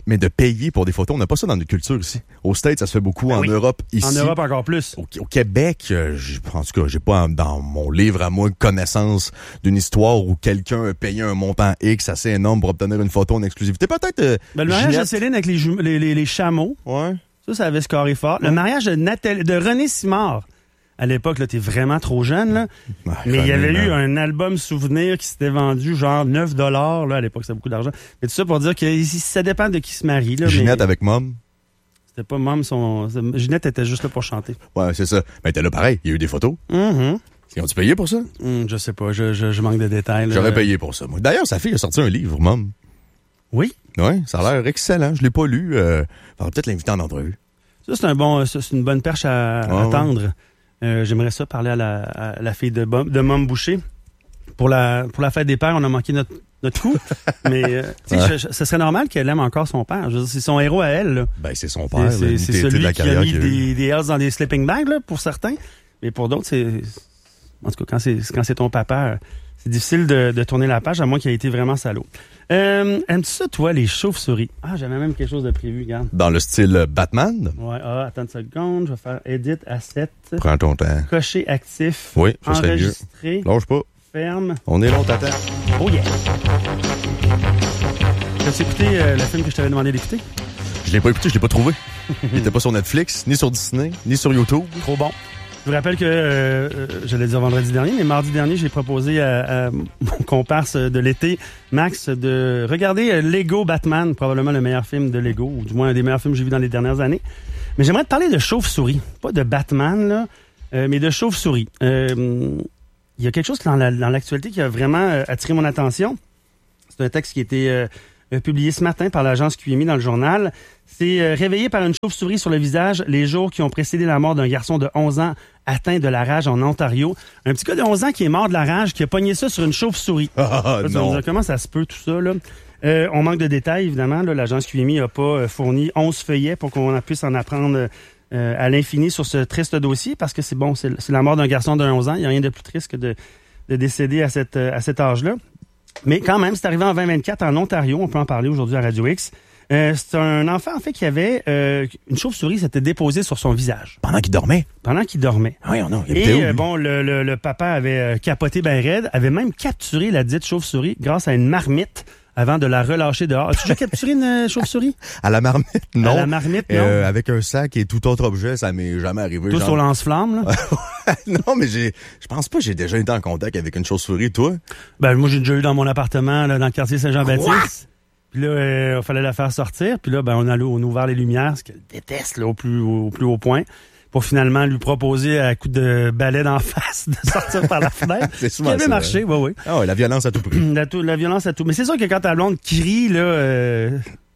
payer pour des photos. On n'a pas ça dans notre culture ici. Aux States, ça se fait beaucoup. Ben en oui. Europe, ici. En Europe, encore plus. Au, au Québec, euh, en tout cas, j'ai pas dans mon livre à moi connaissance d'une histoire où quelqu'un a payé un montant X assez énorme pour obtenir une photo en exclusivité. Peut-être... Euh, ben, le mariage Ginette... de Céline avec les, jum- les, les, les chameaux, ouais. ça, ça avait scoré fort. Ouais. Le mariage de, Nathalie, de René Simard, à l'époque, là, t'es vraiment trop jeune, là. Ouais, mais il y avait eu un album souvenir qui s'était vendu genre neuf dollars, là. À l'époque, c'était beaucoup d'argent. Mais tout ça pour dire que ça dépend de qui se marie, là. Ginette mais... avec Mom. C'était pas Mom, son... Ginette était juste là pour chanter. Ouais, c'est ça. Mais t'es là pareil. Il y a eu des photos. Mm-hmm. Ils ont-tu payé pour ça? Mm, je sais pas. Je, je, je manque de détails, là. J'aurais payé pour ça, moi. D'ailleurs, sa fille a sorti un livre, Mom. Oui? Oui, ça a l'air excellent. Je l'ai pas lu. Euh... Faudrait peut-être l'inviter en entrevue. Ça, c'est un bon, ça, c'est une bonne perche à, ah, à tendre. Ouais. Euh, j'aimerais ça parler à la, à la fille de, de Mom Boucher. Pour la, pour la fête des pères, on a manqué notre, notre coup. Mais, euh, tu sais, ouais. ce serait normal qu'elle aime encore son père. Je veux dire, c'est son héros à elle, là. Ben, c'est son père. C'est, c'est, c'est celui de la qui a mis des, des Hells dans des sleeping bags, là, pour certains. Mais pour d'autres, c'est, en tout cas, quand c'est, quand c'est ton papa, c'est difficile de, de tourner la page, à moins qu'il ait été vraiment salaud. Euh, aimes-tu ça, toi, les chauves-souris? Ah, j'avais même quelque chose de prévu, regarde. Dans le style Batman? Ouais, ah, attends une seconde, je vais faire Edit, Asset. Prends ton temps. Cocher actif. Oui, ça serait mieux. Enregistrer. Lâche pas. Ferme. On est long, t'attends. Oh yeah! As-tu écouté euh, le film que je t'avais demandé d'écouter? Je l'ai pas écouté, je l'ai pas trouvé. Il était pas sur Netflix, ni sur Disney, ni sur YouTube. Trop bon. Je vous rappelle que, euh, j'allais dire vendredi dernier, mais mardi dernier, j'ai proposé à, à mon comparse de l'été, Max, de regarder Lego Batman, probablement le meilleur film de Lego, ou du moins un des meilleurs films que j'ai vu dans les dernières années. Mais j'aimerais te parler de chauve-souris. Pas de Batman, là, euh, mais de chauve-souris. Euh, il y a quelque chose dans, la, dans l'actualité qui a vraiment euh, attiré mon attention. C'est un texte qui a été euh, publié ce matin par l'agence Q M I dans le journal. C'est euh, réveillé par une chauve-souris sur le visage les jours qui ont précédé la mort d'un garçon de onze ans atteint de la rage en Ontario. Un petit gars de onze ans qui est mort de la rage, qui a pogné ça sur une chauve-souris. Ah, là, non. Dire, comment ça se peut, tout ça, là? Euh, on manque de détails, évidemment. Là, l'agence Q M I n'a pas euh, fourni onze feuillets pour qu'on puisse en apprendre euh, à l'infini sur ce triste dossier, parce que c'est bon, c'est, c'est la mort d'un garçon de onze ans. Il n'y a rien de plus triste que de, de décéder à, cette, à cet âge-là. Mais quand même, c'est arrivé en vingt vingt-quatre en Ontario. On peut en parler aujourd'hui à Radio X. Euh, c'est un enfant, en fait, qui avait euh, une chauve-souris s'était déposée sur son visage. Pendant qu'il dormait? Pendant qu'il dormait. Oui, non, il Et où, euh, bon, le, le, le papa avait euh, capoté ben raide, avait même capturé la dite chauve-souris grâce à une marmite avant de la relâcher dehors. As-tu déjà capturé une euh, chauve-souris? À la marmite, non. À la marmite, non. Euh, avec un sac et tout autre objet, ça m'est jamais arrivé. Tout genre... au lance-flamme, là? Non, mais j'ai, je pense pas que j'ai déjà été en contact avec une chauve-souris, toi? Ben, moi, j'ai déjà eu dans mon appartement, là, dans le quartier Saint-Jean-Baptiste. Puis là, euh, il fallait la faire sortir. Puis là, ben, on a, on a ouvert les lumières, ce qu'elle déteste, là, au plus, au, au plus haut point, pour finalement lui proposer à coup de balai d'en face de sortir par la fenêtre. C'est souvent ça. Qui avait ça, marché, oui, oui. Ah ouais, la violence à tout prix. La, la violence à tout. Mais c'est sûr que quand ta blonde crie, là, euh,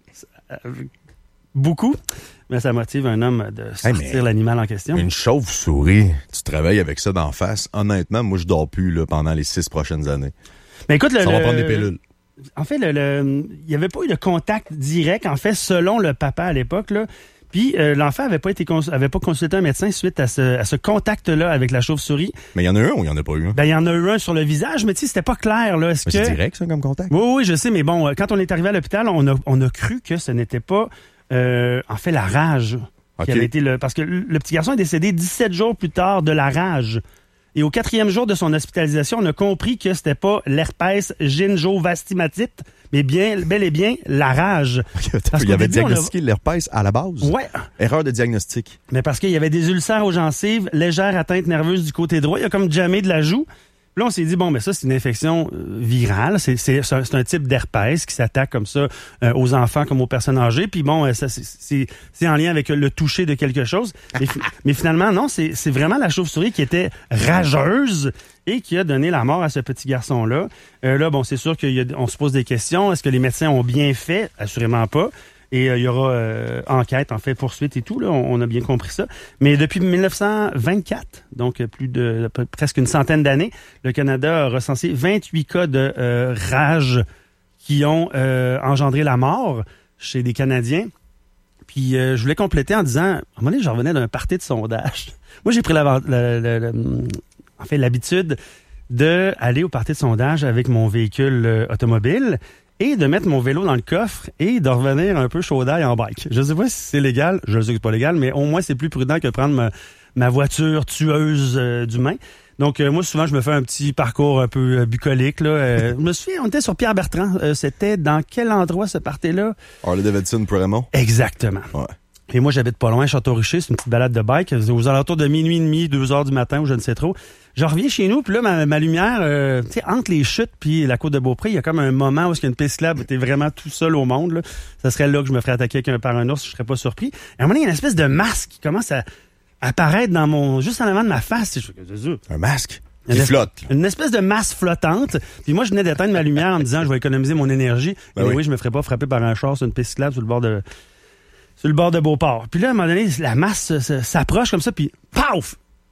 beaucoup, mais ça motive un homme de sortir hey, l'animal en question. Une chauve-souris, tu travailles avec ça d'en face. Honnêtement, moi, je dors plus, là, pendant les six prochaines années. Mais écoute, le, ça va le, prendre des pilules. En fait, le, le, il n'y avait pas eu de contact direct, en fait, selon le papa à l'époque, là. Puis euh, l'enfant avait pas été cons- avait pas consulté un médecin suite à ce, à ce contact-là avec la chauve-souris. Mais il y en a eu un ou il y en a pas eu un? Ben, il y en a eu un sur le visage, mais tu sais, c'était pas clair, là. Est-ce mais que... c'est direct, ça, comme contact? Oui, oui, je sais, mais bon, quand on est arrivé à l'hôpital, on a, on a cru que ce n'était pas, euh, en fait, la rage. Okay. Qui avait été le, parce que le petit garçon est décédé dix-sept jours plus tard de la rage. Et au quatrième jour de son hospitalisation, on a compris que c'était pas l'herpès gingivastimatite, mais bien, bel et bien la rage. Parce il y avait début, diagnostiqué a... l'herpès à la base? Ouais. Erreur de diagnostic. Mais parce qu'il y avait des ulcères aux gencives, légère atteinte nerveuse du côté droit, il y a comme jamais de la joue. Là, on s'est dit, bon, mais ça, c'est une infection euh, virale. C'est, c'est, c'est, un, c'est un type d'herpès qui s'attaque comme ça euh, aux enfants comme aux personnes âgées. Puis bon, euh, ça, c'est, c'est, c'est en lien avec le toucher de quelque chose. Mais, mais finalement, non, c'est, c'est vraiment la chauve-souris qui était rageuse et qui a donné la mort à ce petit garçon-là. Euh, là, bon, c'est sûr qu'on se pose des questions. Est-ce que les médecins ont bien fait? Assurément pas. Et euh, il y aura euh, enquête, en fait, poursuite et tout. Là, on, on a bien compris ça. Mais depuis dix-neuf cent vingt-quatre, donc plus de presque une centaine d'années, le Canada a recensé vingt-huit cas de euh, rage qui ont euh, engendré la mort chez des Canadiens. Puis euh, je voulais compléter en disant, à un moment donné, je revenais d'un party de sondage. Moi, j'ai pris la, la, la, la, en fait, l'habitude d'aller au party de sondage avec mon véhicule euh, automobile. et de mettre mon vélo dans le coffre et de revenir un peu chaud d'ail en bike. Je sais pas si c'est légal, je sais que c'est pas légal, mais au moins c'est plus prudent que prendre ma, ma voiture tueuse euh, d'humains. Donc, euh, moi, souvent, je me fais un petit parcours un peu euh, bucolique. Là. Euh, je me souviens, on était sur Pierre-Bertrand. Euh, c'était dans quel endroit ce party-là? Harley-Davidson, Prémont. Exactement. Ouais. Et moi, j'habite pas loin, Château-Richer. C'est une petite balade de bike. Aux alentours de minuit et demi, deux heures du matin, ou je ne sais trop. Je reviens chez nous, puis là, ma, ma lumière, euh, tu sais, entre les chutes puis la côte de Beaupré, il y a comme un moment où il y a une piste là, t'es vraiment tout seul au monde. Là. Ça serait là que je me ferais attaquer par un ours, je serais pas surpris. Et à un moment donné, il y a une espèce de masque qui commence à apparaître dans mon, juste en avant de ma face. Je fais, un masque? Qui une flotte. Une espèce de masse flottante. Puis moi, je venais d'éteindre ma lumière en me disant, je vais économiser mon énergie. Ben Et oui. oui, je me ferais pas frapper par un char sur une piste cyclable sur le bord de, sur le bord de Beauport. Puis là, à un moment donné, la masse euh, s'approche comme ça, puis paf!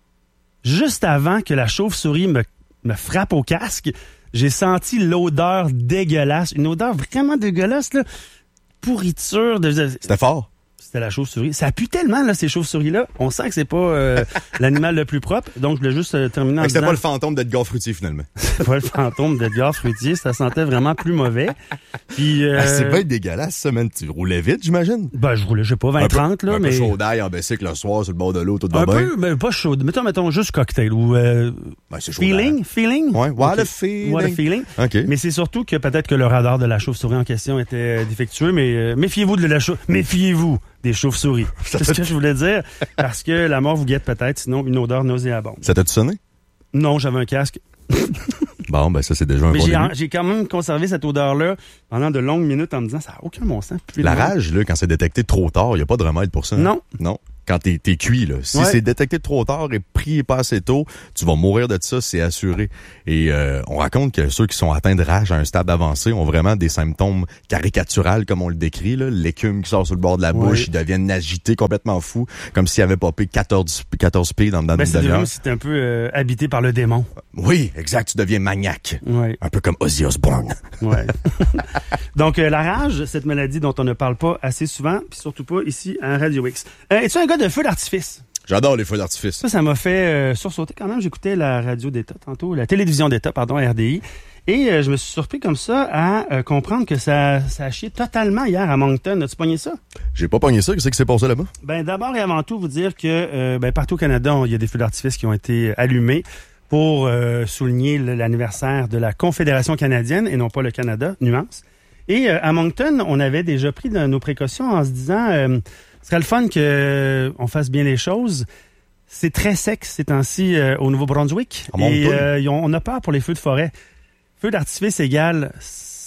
Juste avant que la chauve-souris me, me frappe au casque, j'ai senti l'odeur dégueulasse. Une odeur vraiment dégueulasse, là. Pourriture de... C'était fort. C'était la chauve-souris. Ça pue tellement, là, ces chauves-souris-là. On sent que c'est pas euh, l'animal le plus propre. Donc, je voulais juste euh, terminer en C'était disant... pas le fantôme d'Edgar Fruitier, finalement. C'était pas le fantôme d'Edgar Fruitier. Ça sentait vraiment plus mauvais. Puis, euh... ah, c'est pas dégueulasse, ça, man. Tu roulais vite, j'imagine? Ben, je roulais, je sais pas, vingt trente, là, un mais... Un peu chaud d'ail en bicycle le soir, sur le bord de l'eau, tout va un bien. Un peu, mais pas chaud. Mettons, mettons, juste cocktail ou... Euh... Ben, c'est chaud feeling? d'ail. Feeling? Ouais, what okay. a feeling. What a feeling. OK. Mais c'est surtout que peut-être que le radar de la chauve-souris en question était défectueux, mais euh, méfiez-vous de la chauve... Méfiez-vous des chauves-souris. C'est ce que je voulais dire, parce que la mort vous guette peut-être, sinon une odeur nauséabonde. Ça t'a-tu sonné? Non, j'avais un casque. Bon, ben ça, c'est déjà un mais bon j'ai, début. j'ai quand même conservé cette odeur-là pendant de longues minutes en me disant, ça n'a aucun bon sens. La rage, là, quand c'est détecté trop tard, il n'y a pas de remède pour ça. Non. Hein? Non. Quand t'es, t'es cuit, là. Si ouais. c'est détecté trop tard et pris pas assez tôt, tu vas mourir de ça, c'est assuré. Et euh, on raconte que ceux qui sont atteints de rage à un stade avancé ont vraiment des symptômes caricaturales, comme on le décrit, là. L'écume qui sort sur le bord de la bouche, oui. Ils deviennent agités, complètement fous, comme s'ils avaient popé quatorze, quatorze pieds dans, dans ben, une c'est demi-heure. C'est un peu euh, habité par le démon. Oui, exact. Tu deviens maniaque. Oui. Un peu comme Ozzy Osbourne. Ouais. Donc, euh, la rage, cette maladie dont on ne parle pas assez souvent, puis surtout pas ici à Radio X. Euh, es-tu un gars de feu d'artifice? J'adore les feux d'artifice. Ça, ça m'a fait euh, sursauter quand même. J'écoutais la radio d'État tantôt, la télévision d'État, pardon, R D I. Et euh, je me suis surpris comme ça à euh, comprendre que ça, ça a chié totalement hier à Moncton. As-tu pogné ça? J'ai pas pogné ça. Qu'est-ce qui s'est passé là-bas? Ben, d'abord et avant tout, vous dire que euh, ben, partout au Canada, il y a des feux d'artifice qui ont été allumés pour euh, souligner l'anniversaire de la Confédération canadienne et non pas le Canada, nuance. Et euh, à Moncton, on avait déjà pris de nos précautions en se disant... Euh, ce serait le fun qu'on euh, fasse bien les choses. C'est très sec ces temps-ci euh, au Nouveau-Brunswick. Et euh, on a peur pour les feux de forêt. Feu d'artifice égale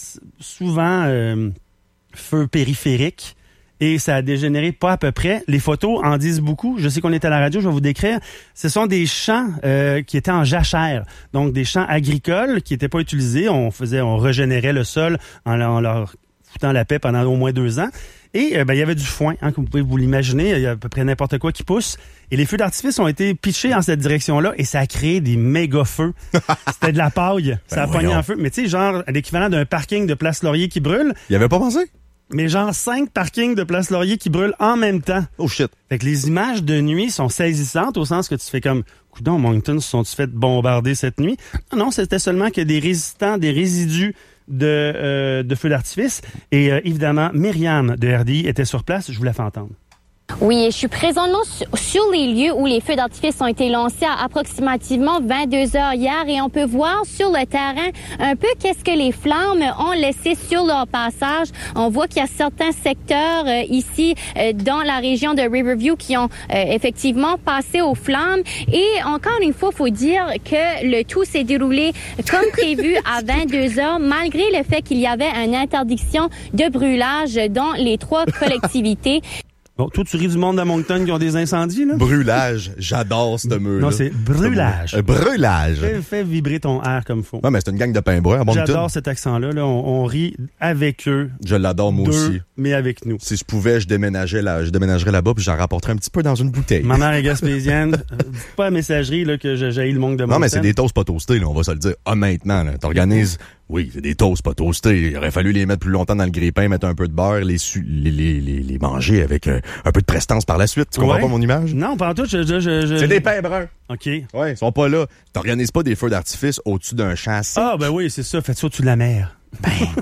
souvent euh, feu périphérique. Et ça a dégénéré pas à peu près. Les photos en disent beaucoup. Je sais qu'on est à la radio, je vais vous décrire. Ce sont des champs euh, qui étaient en jachère. Donc des champs agricoles qui n'étaient pas utilisés. On faisait, on régénérait le sol en, en leur foutant la paix pendant au moins deux ans. Et euh, ben, il y avait du foin, hein, comme vous pouvez vous l'imaginer. Il y a à peu près n'importe quoi qui pousse. Et les feux d'artifice ont été pitchés en cette direction-là et ça a créé des méga feux. C'était de la paille. Ça ben a pogné voyons. en feu. Mais tu sais, genre l'équivalent d'un parking de Place Laurier qui brûle. Il avait pas pensé? Mais genre cinq parkings de Place Laurier qui brûlent en même temps. Oh shit. Fait que les images de nuit sont saisissantes au sens que tu fais comme, coudonc, Moncton se sont-ils fait bombarder cette nuit? Non, non, c'était seulement que des résistants, des résidus de, euh, de feux d'artifice. Et euh, évidemment, Myriam de R D I était sur place. Je vous la fais entendre. Oui, je suis présentement sur les lieux où les feux d'artifice ont été lancés à approximativement vingt-deux heures hier et on peut voir sur le terrain un peu qu'est-ce que les flammes ont laissé sur leur passage. On voit qu'il y a certains secteurs euh, ici euh, dans la région de Riverview qui ont euh, effectivement passé aux flammes et encore une fois, il faut dire que le tout s'est déroulé comme prévu à vingt-deux heures malgré le fait qu'il y avait une interdiction de brûlage dans les trois collectivités. Bon, toi, tu ris du monde à Moncton qui ont des incendies, là? Brûlage. J'adore ce mot-là. Non, c'est brûlage. Euh, brûlage. Fais, fais vibrer ton air comme faut. Non, mais c'est une gang de pain brun à Moncton. J'adore cet accent-là. Là. On, on rit avec eux. Je l'adore, moi deux, aussi. Mais avec nous. Si je pouvais, je déménagerais là, je déménagerais là-bas puis j'en rapporterais un petit peu dans une bouteille. Ma mère est gaspésienne. Dites pas à messagerie là, que j'ai jailli le manque de Moncton. Non, mais c'est des toasts pas toastés, là, on va se le dire honnêtement. Là. T'organises... Oui, c'est des toasts pas toastés. Il aurait fallu les mettre plus longtemps dans le grille-pain, mettre un peu de beurre, les su- les, les, les, les manger avec euh, un peu de prestance par la suite. Tu comprends ouais. pas mon image? Non, pas en tout. Je, je, je, je... C'est des pains bruns. OK. Ouais, ils sont pas là. T'organises pas des feux d'artifice au-dessus d'un champ sec. Ah, ben oui, c'est ça. Faites ça au-dessus de la mer. Ben,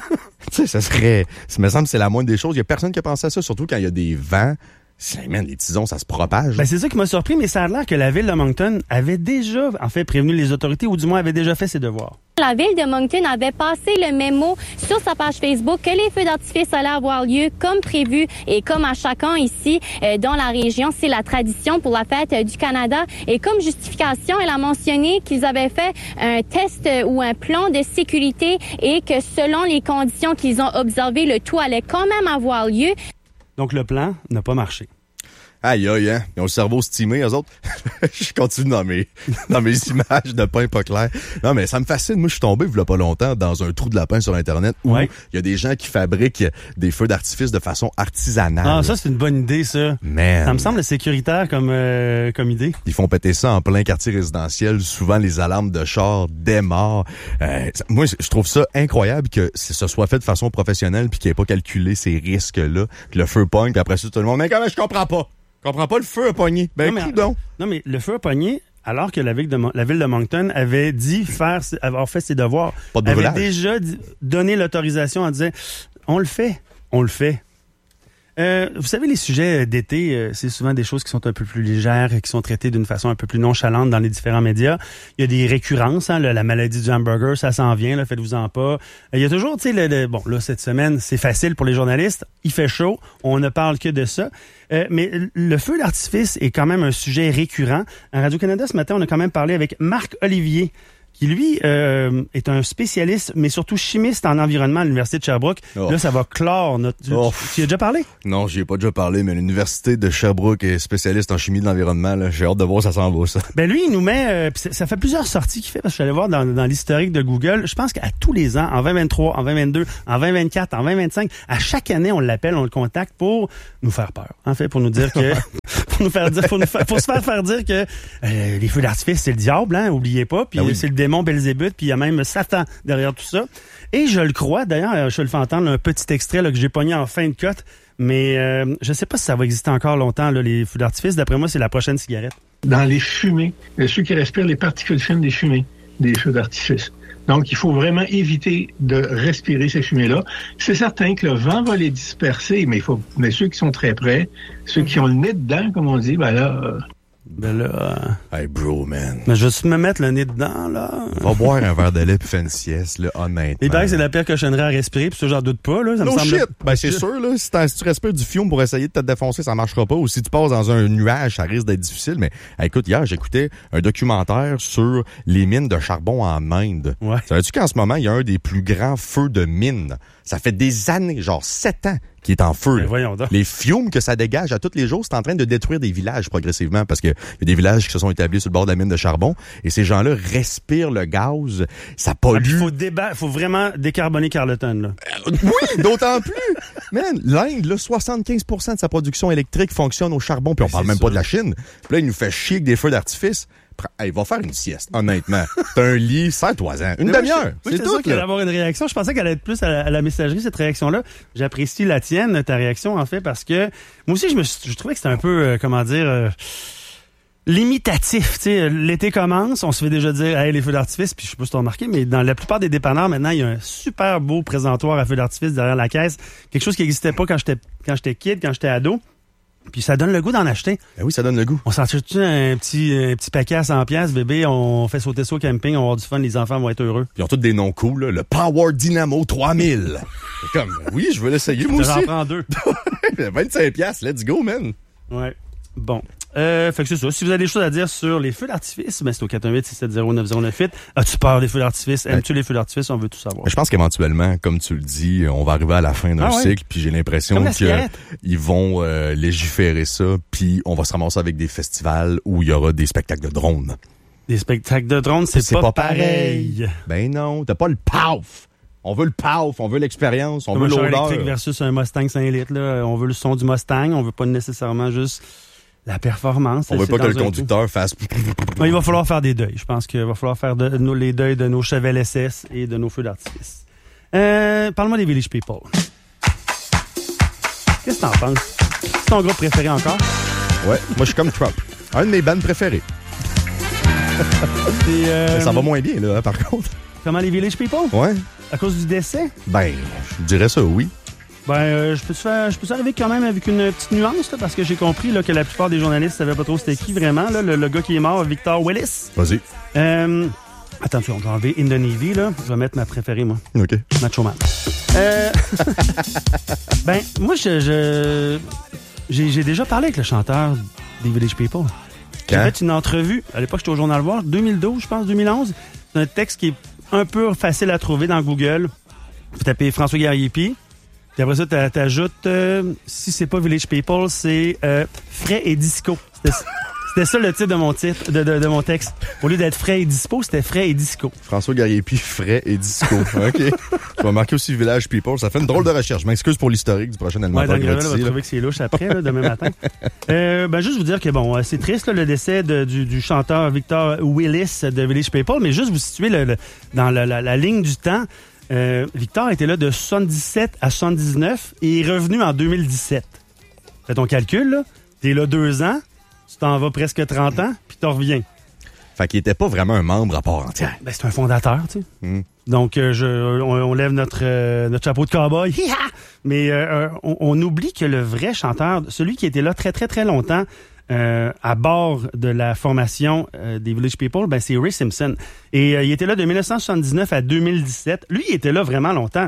Tu sais, ça serait... Ça me semble que c'est la moindre des choses. Il y a personne qui a pensé à ça, surtout quand il y a des vents. C'est, man, les tisons, ça se propage. Ben, c'est ça qui m'a surpris, mais ça a l'air que la ville de Moncton avait déjà, en fait, prévenu les autorités, ou du moins avait déjà fait ses devoirs. La ville de Moncton avait passé le mémo sur sa page Facebook que les feux d'artifice allaient avoir lieu comme prévu et comme à chaque an ici euh, dans la région. C'est la tradition pour la fête euh, du Canada. Et comme justification, elle a mentionné qu'ils avaient fait un test euh, ou un plan de sécurité et que selon les conditions qu'ils ont observées, le tout allait quand même avoir lieu. Donc, le plan n'a pas marché. Aïe, aïe, hein? Ils ont le cerveau stimé, eux autres. Je continue dans mes, dans mes images de pain pas clair. Non, mais ça me fascine. Moi, je suis tombé, il y a pas longtemps, dans un trou de lapin sur Internet où ouais. il y a des gens qui fabriquent des feux d'artifice de façon artisanale. Ah, ça, c'est une bonne idée, ça. Man. Ça me semble sécuritaire comme, euh, comme idée. Ils font péter ça en plein quartier résidentiel. Souvent, les alarmes de char démarrent. Euh, moi, je trouve ça incroyable que ce soit fait de façon professionnelle puis qu'il n'ait pas calculé ces risques-là, que le feu pogne, puis après ça, tout le monde, mais quand même, je comprends pas. Je comprends pas, le feu a pogné. Ben, non, mais, donc. non, mais le feu a pogné alors que la ville de, la ville de Moncton avait dit faire, avoir fait ses devoirs. Pas de avait déjà dit, donné l'autorisation en disant, on le fait, on le fait. Euh, vous savez, les sujets d'été, euh, c'est souvent des choses qui sont un peu plus légères et qui sont traitées d'une façon un peu plus nonchalante dans les différents médias. Il y a des récurrences, hein, là, la maladie du hamburger, ça s'en vient, là, faites-vous-en pas. Euh, il y a toujours, tu sais, le, le, bon, là, cette semaine, c'est facile pour les journalistes, il fait chaud, on ne parle que de ça. Euh, mais le feu d'artifice est quand même un sujet récurrent. À Radio-Canada, ce matin, on a quand même parlé avec Marc Olivier, qui, lui, euh, est un spécialiste, mais surtout chimiste en environnement à l'Université de Sherbrooke. Oh. Là, ça va clore notre... Oh. Tu, tu y as déjà parlé? Non, j'y ai pas déjà parlé, mais l'Université de Sherbrooke est spécialiste en chimie de l'environnement. Là. J'ai hâte de voir ça s'en va, ça. Ben lui, il nous met... Euh, ça fait plusieurs sorties qu'il fait, parce que je suis allé voir dans, dans l'historique de Google. Je pense qu'à tous les ans, en vingt vingt-trois, en vingt vingt-deux, en vingt vingt-quatre, en vingt vingt-cinq, à chaque année, on l'appelle, on le contacte pour nous faire peur. En fait, pour nous dire que... pour nous faire dire... Pour, nous faire, pour se faire faire dire que euh, les feux d'artifice, c'est le diable, hein, oubliez pas. Puis ah oui. C'est le démon Belzébuth, puis il y a même Satan derrière tout ça. Et je le crois, d'ailleurs, je le fais entendre un petit extrait là, que j'ai pogné en fin de cote, mais euh, je sais pas si ça va exister encore longtemps, là, les feux d'artifice. D'après moi, c'est la prochaine cigarette. Dans les fumées, ceux qui respirent les particules fines des fumées, des feux d'artifice. Donc, il faut vraiment éviter de respirer ces fumées-là. C'est certain que le vent va les disperser, mais il faut, mais ceux qui sont très près, ceux qui ont le nez dedans, comme on dit, ben là... Euh, Ben là... Euh... Hey, bro, man. Mais je vais me mettre le nez dedans, là. Va boire un verre de lait puis faire une sieste, là, honnêtement. Il paraît que c'est la pire cochonnerie à respirer, puis ça, j'en doute pas, là. Ça no me semble... shit! Ben, c'est sûr, là. Si, si tu respires du fiume pour essayer de te défoncer, ça marchera pas. Ou si tu passes dans un nuage, ça risque d'être difficile. Mais, hey, écoute, hier, j'écoutais un documentaire sur les mines de charbon en Inde. Ouais. Savais-tu qu'en ce moment, il y a un des plus grands feux de mine? Ça fait des années, genre sept ans, qui est en feu. Voyons donc. Les fumes que ça dégage à tous les jours, c'est en train de détruire des villages progressivement parce que y a des villages qui se sont établis sur le bord de la mine de charbon et ces gens-là respirent le gaz, ça pollue. Il faut déba- faut vraiment décarboner Carleton, là. Euh, oui, d'autant plus. Man, l'Inde, là, soixante-quinze pour cent de sa production électrique fonctionne au charbon, puis on parle même pas de la Chine. Puis là, il nous fait chier avec des feux d'artifice. Hey, va faire une sieste, honnêtement. T'as un lit, serre-toi-en. Une demi-heure. Oui, c'est tout. Qu'elle allait avoir une réaction. Je pensais qu'elle allait être plus à la, à la messagerie, cette réaction-là. J'apprécie la tienne, ta réaction, en fait, parce que moi aussi, je me suis, je trouvais que c'était un peu, euh, comment dire, euh, limitatif. Tu sais, l'été commence, on se fait déjà dire, hey, les feux d'artifice, puis je sais pas si t'as remarqué, mais dans la plupart des dépanneurs, maintenant, il y a un super beau présentoir à feux d'artifice derrière la caisse. Quelque chose qui n'existait pas quand j'étais, quand j'étais kid, quand j'étais ado. Puis ça donne le goût d'en acheter. Ben oui, ça donne le goût. On s'en tire-tu un petit, un petit paquet à cent piastres, bébé, on fait sauter ça au camping, on va avoir du fun, les enfants vont être heureux. Ils ont tous des noms cool, là. Le Power Dynamo trois mille. C'est comme, oui, je veux l'essayer, moi aussi. J'en prends deux. vingt-cinq piastres, let's go, man. Ouais. Bon. Euh, fait que c'est ça. Si vous avez des choses à dire sur les feux d'artifice, ben c'est au quatre un huit six sept zéro neuf zéro neuf huit. As-tu peur des feux d'artifice? Aimes-tu les feux d'artifice? On veut tout savoir. Je pense qu'éventuellement, comme tu le dis, on va arriver à la fin d'un ah ouais. cycle, puis j'ai l'impression qu'ils vont euh, légiférer ça, puis on va se ramasser avec des festivals où il y aura des spectacles de drones. Des spectacles de drones, c'est, c'est pas, pas pareil. pareil. Ben non, t'as pas le paf. On veut le paf, on veut l'expérience, on Comme veut un l'odeur. Un électrique versus un Mustang cinq litres, là. On veut le son du Mustang, on veut pas nécessairement juste la performance. On veut pas que le conducteur fasse... Il va falloir faire des deuils. Je pense qu'il va falloir faire de, de, les deuils de nos Chevelle S S et de nos feux d'artifice. Euh, parle-moi des Village People. Qu'est-ce que t'en penses? C'est ton groupe préféré encore? Ouais, moi je suis comme Trump. Un de mes bands préférés. Et euh... Ça va moins bien, là, par contre. Comment les Village People? Ouais. À cause du décès? Ben, je dirais ça, oui. Ben, euh, je peux faire, je peux arriver quand même avec une petite nuance, là, parce que j'ai compris là, que la plupart des journalistes savaient pas trop c'était qui vraiment, là, le, le gars qui est mort, Victor Willis. Vas-y. Euh, attention, je vais enlever In the Navy, là. Je vais mettre ma préférée, moi. OK. Macho Man. Euh, ben, moi, je, je j'ai, j'ai déjà parlé avec le chanteur des Village People. J'ai fait une entrevue, à l'époque, j'étais au Journal Voir, deux mille douze, je pense, deux mille onze. C'est un texte qui est un peu facile à trouver dans Google. Vous tapez François Gariepi. Puis après ça, t'ajoutes, euh, si c'est pas Village People, c'est euh, Frais et Disco. C'était, c'était ça le titre de mon titre, de, de, de mon texte. Au lieu d'être Frais et Dispo, c'était Frais et Disco. François Gariepi, Frais et Disco. OK. Je vais marquer aussi Village People. Ça fait une drôle de recherche. Je m'excuse pour l'historique du prochain élément. Ouais, dans Gravel, on va trouver que c'est louche après, là, demain matin. Euh, ben, juste vous dire que bon, c'est triste, là, le décès de, du, du chanteur Victor Willis de Village People, mais juste vous situer le, le, dans la, la, la ligne du temps. Euh, Victor était là de soixante-dix-sept à soixante-dix-neuf et est revenu en deux mille dix-sept. Fais ton calcul, là. T'es là deux ans, tu t'en vas presque trente ans, puis t'en reviens. Fait qu'il était pas vraiment un membre à part entière. Ben, c'est un fondateur, tu sais. Mm. Donc, euh, je, on, on lève notre, euh, notre chapeau de cowboy. Mais euh, on, on oublie que le vrai chanteur, celui qui était là très, très, très longtemps, Euh, à bord de la formation euh, des Village People, ben c'est Ray Simpson. Et euh, il était là de dix-neuf cent soixante-dix-neuf à deux mille dix-sept. Lui, il était là vraiment longtemps.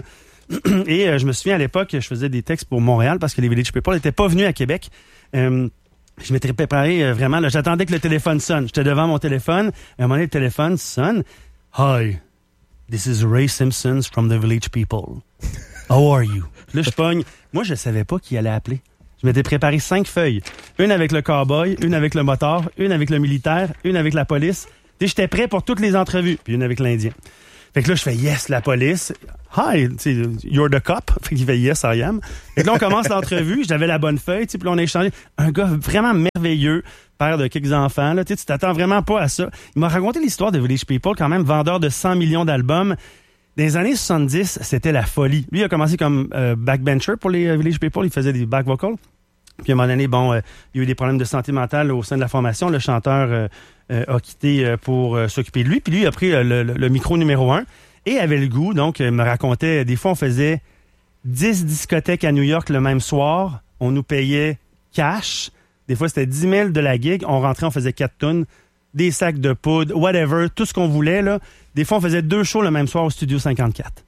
Et euh, je me souviens à l'époque, je faisais des textes pour Montréal parce que les Village People n'étaient pas venus à Québec. Euh, je m'étais préparé euh, vraiment. Là, j'attendais que le téléphone sonne. J'étais devant mon téléphone. À un moment donné, le téléphone sonne. Hi, this is Ray Simpson from the Village People. How are you? Là, je pogne. Moi, je savais pas qui allait appeler. Je m'étais préparé cinq feuilles. Une avec le cowboy, une avec le moteur, une avec le militaire, une avec la police. Tu sais, j'étais prêt pour toutes les entrevues. Puis une avec l'Indien. Fait que là, je fais yes, la police. Hi, you're the cop. Fait qu'il fait yes, I am. Fait que là, on commence l'entrevue. J'avais la bonne feuille. Puis là, on a échangé. Un gars vraiment merveilleux, père de quelques enfants. Là, tu t'attends vraiment pas à ça. Il m'a raconté l'histoire de Village People, quand même, vendeur de cent millions d'albums. Dans les années soixante-dix, c'était la folie. Lui, il a commencé comme euh, backbencher pour les euh, Village People. Il faisait des back vocals. Puis à un moment donné, bon, euh, il y a eu des problèmes de santé mentale au sein de la formation. Le chanteur euh, euh, a quitté euh, pour euh, s'occuper de lui. Puis lui, il a pris euh, le, le micro numéro un et avait le goût. Donc, il me racontait, des fois, on faisait dix discothèques à New York le même soir. On nous payait cash. Des fois, c'était dix mille de la gig. On rentrait, on faisait quatre tonnes, des sacs de poudre, whatever, tout ce qu'on voulait, là. Des fois, on faisait deux shows le même soir au Studio cinquante-quatre.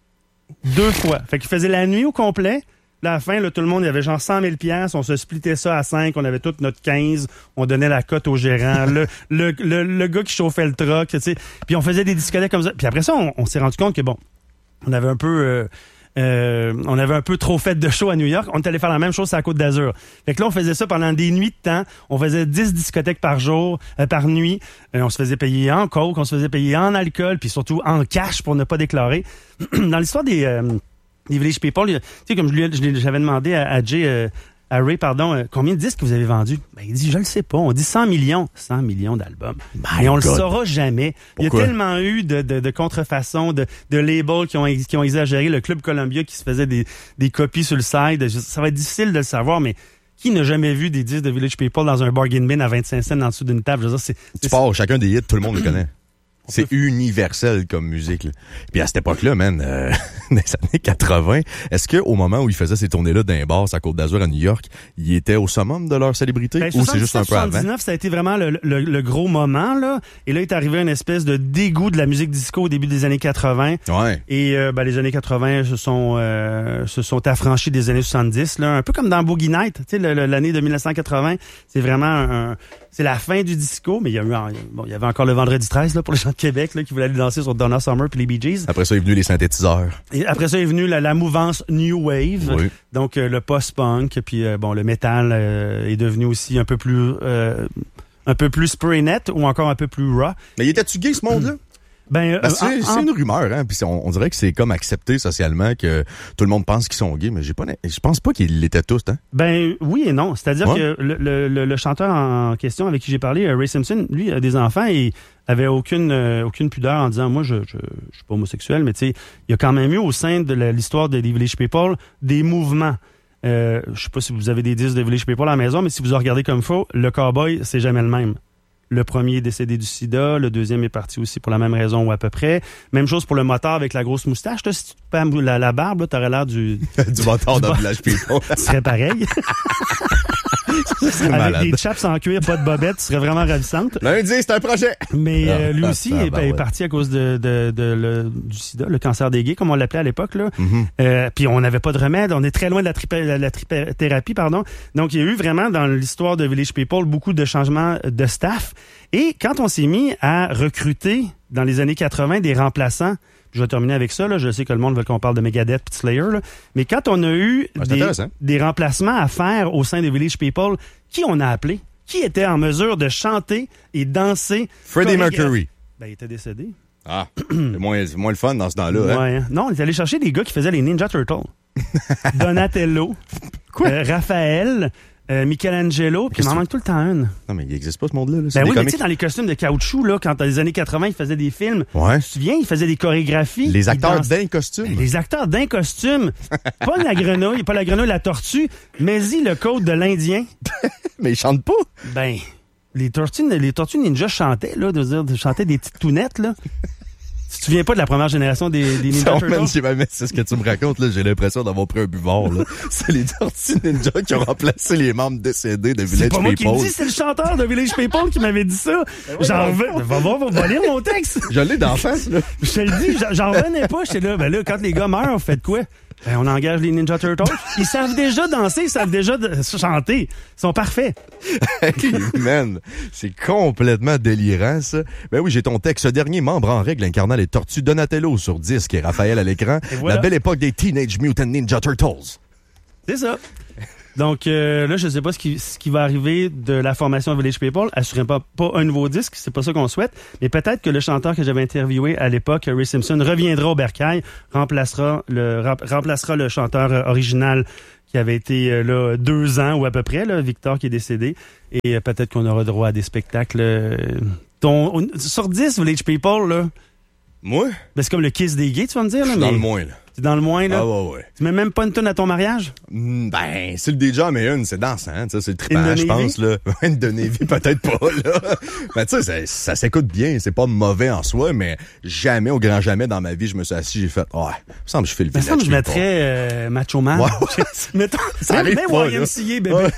Deux fois. Fait qu'il faisait la nuit au complet. Là, à la fin, là, tout le monde, il y avait genre cent mille piastres. On se splittait ça à cinq. On avait toute notre quinze. On donnait la cote au gérant. le, le, le, le gars qui chauffait le truck, tu sais. Puis on faisait des discothèques comme ça. Puis après ça, on, on s'est rendu compte que, bon, on avait un peu... Euh, Euh, on avait un peu trop fait de show à New York. On est allé faire la même chose sur la Côte d'Azur. Fait que là, on faisait ça pendant des nuits de temps. On faisait dix discothèques par jour, euh, par nuit. Euh, on se faisait payer en coke, on se faisait payer en alcool, puis surtout en cash pour ne pas déclarer. Dans l'histoire des, euh, des Village People, tu sais, comme je lui, je, j'avais demandé à, à Jay... Euh, à Ray, pardon, euh, combien de disques vous avez vendus? Ben, il dit, je le sais pas. On dit cent millions. cent millions d'albums. Et on God. le saura jamais. Pourquoi? Il y a tellement eu de, de, de contrefaçons, de, de labels qui ont, qui ont exagéré. Le Club Columbia qui se faisait des, des copies sur le side. Ça va être difficile de le savoir, mais qui n'a jamais vu des disques de Village People dans un bargain bin à vingt-cinq cents en dessous d'une table? Je veux dire, c'est, c'est, tu pars, chacun des hits, tout le monde le connaît. C'est universel comme musique. Là. Puis à cette époque-là, man, euh, dans les années quatre-vingts, est-ce qu'au moment où ils faisaient ces tournées-là d'un bar à Côte d'Azur à New York, ils étaient au summum de leur célébrité? Ben, ou c'est juste un peu avant? soixante-dix-neuf, ça a été vraiment le, le, le gros moment, là. Et là, il est arrivé une espèce de dégoût de la musique disco au début des années quatre-vingts. Ouais. Et euh, ben, les années quatre-vingts se sont euh, se sont affranchis des années soixante-dix, là. Un peu comme dans Boogie Night, tu sais, le, le, l'année de dix-neuf cent quatre-vingts. C'est vraiment un... C'est la fin du disco, mais il y a eu, bon, il y avait encore le vendredi treize là pour les gens de Québec là qui voulaient aller danser sur Donna Summer puis les Bee Gees. Après ça est venu les synthétiseurs. Et après ça est venu la, la mouvance New Wave, oui. donc euh, le post-punk puis euh, bon le métal euh, est devenu aussi un peu plus euh, un peu plus spray net ou encore un peu plus raw. Mais il était-tu gay ce monde-là? Ben, euh, ben c'est, en, c'est en... une rumeur, hein. Puis on, on dirait que c'est comme accepté socialement que tout le monde pense qu'ils sont gays, mais j'ai pas, je pense pas qu'ils l'étaient tous, hein. Ben oui et non, c'est-à-dire ouais. que le, le, le chanteur en question avec qui j'ai parlé, Ray Simpson, lui a des enfants et avait aucune euh, aucune pudeur en disant moi je je, je suis pas homosexuel, mais tu sais il y a quand même eu au sein de la, l'histoire de Village People des mouvements. Euh, je sais pas si vous avez des disques de Village People à la maison, mais si vous en regardez comme faux, le cowboy c'est jamais le même. Le premier est décédé du sida, le deuxième est parti aussi pour la même raison ou à peu près. Même chose pour le motard avec la grosse moustache. Là, si tu te fais la, la barbe, là, t'aurais l'air du... du motard dans Village People. Tu serais pareil. Avec malade. des chaps en cuir, pas de bobette, tu serais vraiment ravissante. Lundi, c'est un projet. Mais euh, Ah, lui ah, aussi ah, est, ben est ouais. parti à cause de, de, de, le, du sida, le cancer des gays, comme on l'appelait à l'époque. Là. Mm-hmm. Euh, puis on n'avait pas de remède, on est très loin de la, tripa- la, la tripothérapie, pardon. Donc il y a eu vraiment dans l'histoire de Village People beaucoup de changements de staff. Et quand on s'est mis à recruter dans les années quatre-vingt des remplaçants, je vais terminer avec ça, là. Je sais que le monde veut qu'on parle de Megadeth et de Slayer, là. Mais quand on a eu Ah, c'est des, intéressant. des remplacements à faire au sein de Village People, qui on a appelé? Qui était en mesure de chanter et danser? Freddie chorégraphe- Mercury. Ben, il était décédé. Ah, c'est moins, c'est moins le fun dans ce temps-là. Hein? Ouais, hein. Non, on est allé chercher des gars qui faisaient les Ninja Turtles. Donatello, euh, Raphaël, euh, Michelangelo, puis il m'en manque tout le temps une. Non, mais il n'existe pas ce monde-là. Là. C'est Ben des oui, mais comiques. tu sais, dans les costumes de caoutchouc, là, quand dans les années quatre-vingt, ils faisaient des films. Ouais. Tu te souviens, ils faisaient des chorégraphies. Les ils acteurs dansaient. d'un costume. Ben, les acteurs d'un costume. Pas la grenouille, pas la grenouille, la tortue, mais y le code de l'Indien. Mais ils chantent pas. Ben, les tortues, les tortues ninja chantaient, là, de dire, de chanter des petites tounettes, là. Tu te souviens pas de la première génération des, des Ninja Non, Turtles? man, j'ai jamais- c'est ce que tu me racontes, là. J'ai l'impression d'avoir pris un buvard, là. C'est les Tortues Ninja qui ont remplacé les membres décédés de C'est Village pas moi qui People. le dis, c'est le chanteur de Village People qui m'avait dit ça. J'en revenais. Va voir, va, va lire mon texte. Je l'ai d'en face, là. Je te le dis, j'en- j'en revenais pas. J'étais là, ben là, quand les gars meurent, vous faites quoi? Ben, on engage les Ninja Turtles. Ils savent déjà danser, ils savent déjà de- chanter. Ils sont parfaits. Hey, man, c'est complètement délirant, ça. Ben oui, j'ai ton texte. Ce dernier membre en règle incarnant les Tortues Donatello sur disque et Raphaël à l'écran. Et voilà. La belle époque des Teenage Mutant Ninja Turtles. C'est ça. Donc euh, là, je sais pas ce qui, ce qui va arriver de la formation Village People. Assurément pas, pas un nouveau disque, c'est pas ça qu'on souhaite. Mais peut-être que le chanteur que j'avais interviewé à l'époque, Ray Simpson, reviendra au bercail, remplacera le, rem- remplacera le chanteur euh, original qui avait été euh, là deux ans ou à peu près, là, Victor qui est décédé. Et euh, peut-être qu'on aura droit à des spectacles. Euh, ton, on- sur dix, Village People, là. Moi? Ben, c'est comme le Kiss des gays, tu vas me dire, là. Je suis dans mais- le moins, là. T'es dans le moins, là? Ah ouais, ouais. Tu mets même pas une tonne à ton mariage? Mm, Ben, c'est le D J, mais une, c'est dansant, tu sais, c'est le trippant, Une de je Navy? pense, là. Une de Navy, peut-être pas, là. Ben, tu sais, ça, ça s'écoute bien, c'est pas mauvais en soi, mais jamais, au grand jamais, dans ma vie, je me suis assis, j'ai fait, ouais, il me semble que je fais le Il me Village semble que je People. mettrais euh, Macho Man. Ouais. Mettons, Ça même arrive même pas, Y M C A, là. bébé. Ouais.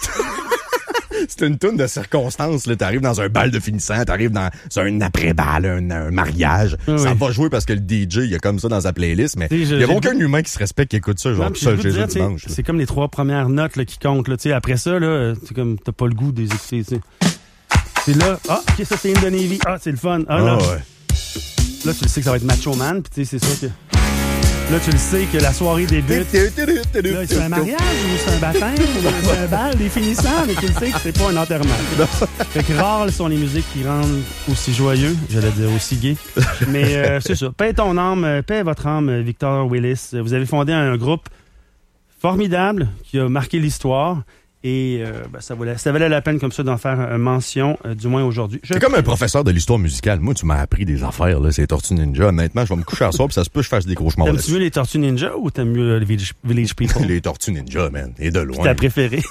C'est une toune de circonstances, là. T'arrives dans un bal de finissant, t'arrives dans un après-bal, un, un mariage. Oui, ça oui. va jouer parce que le D J, il y a comme ça dans sa playlist, mais Tu sais, je- il y a j'ai aucun le- humain qui se respecte qui écoute ça, genre, Non, tout puis seul j'ai chez le goût eux de dire, dimanche. tu sais, c'est comme les trois premières notes là, qui comptent. Là, tu sais, après ça, là, c'est comme t'as pas le goût des écouter. tu sais. C'est là. Ah, ok, ça c'est une de Navy. Ah, c'est le fun. Ah, là, Ah, ouais. là, tu le sais que ça va être Macho Man. Puis tu sais, c'est sûr que. Là, tu le sais que la soirée débute. Là, c'est un mariage ou c'est un baptême ou c'est un bal des finissants, mais tu le sais que c'est pas un enterrement. Fait que rares sont les musiques qui rendent aussi joyeux, j'allais dire aussi gay. Mais euh, c'est ça. Paix ton âme, euh, paix votre âme, Victor Willis. Vous avez fondé un groupe formidable qui a marqué l'histoire. Et euh, ben, ça, valait, ça valait la peine comme ça d'en faire une mention, euh, du moins aujourd'hui. Je- C'est comme un professeur de l'histoire musicale. Moi, tu m'as appris des affaires, là, c'est Tortues Ninja. Honnêtement, je vais me coucher à soir, puis ça se peut que je fasse des cauchemars T'aimes-tu là-dessus. mieux les Tortues Ninja ou t'aimes mieux euh, les Village, Village People? Les Tortues Ninja, man. Et de C'est loin. ta préférée.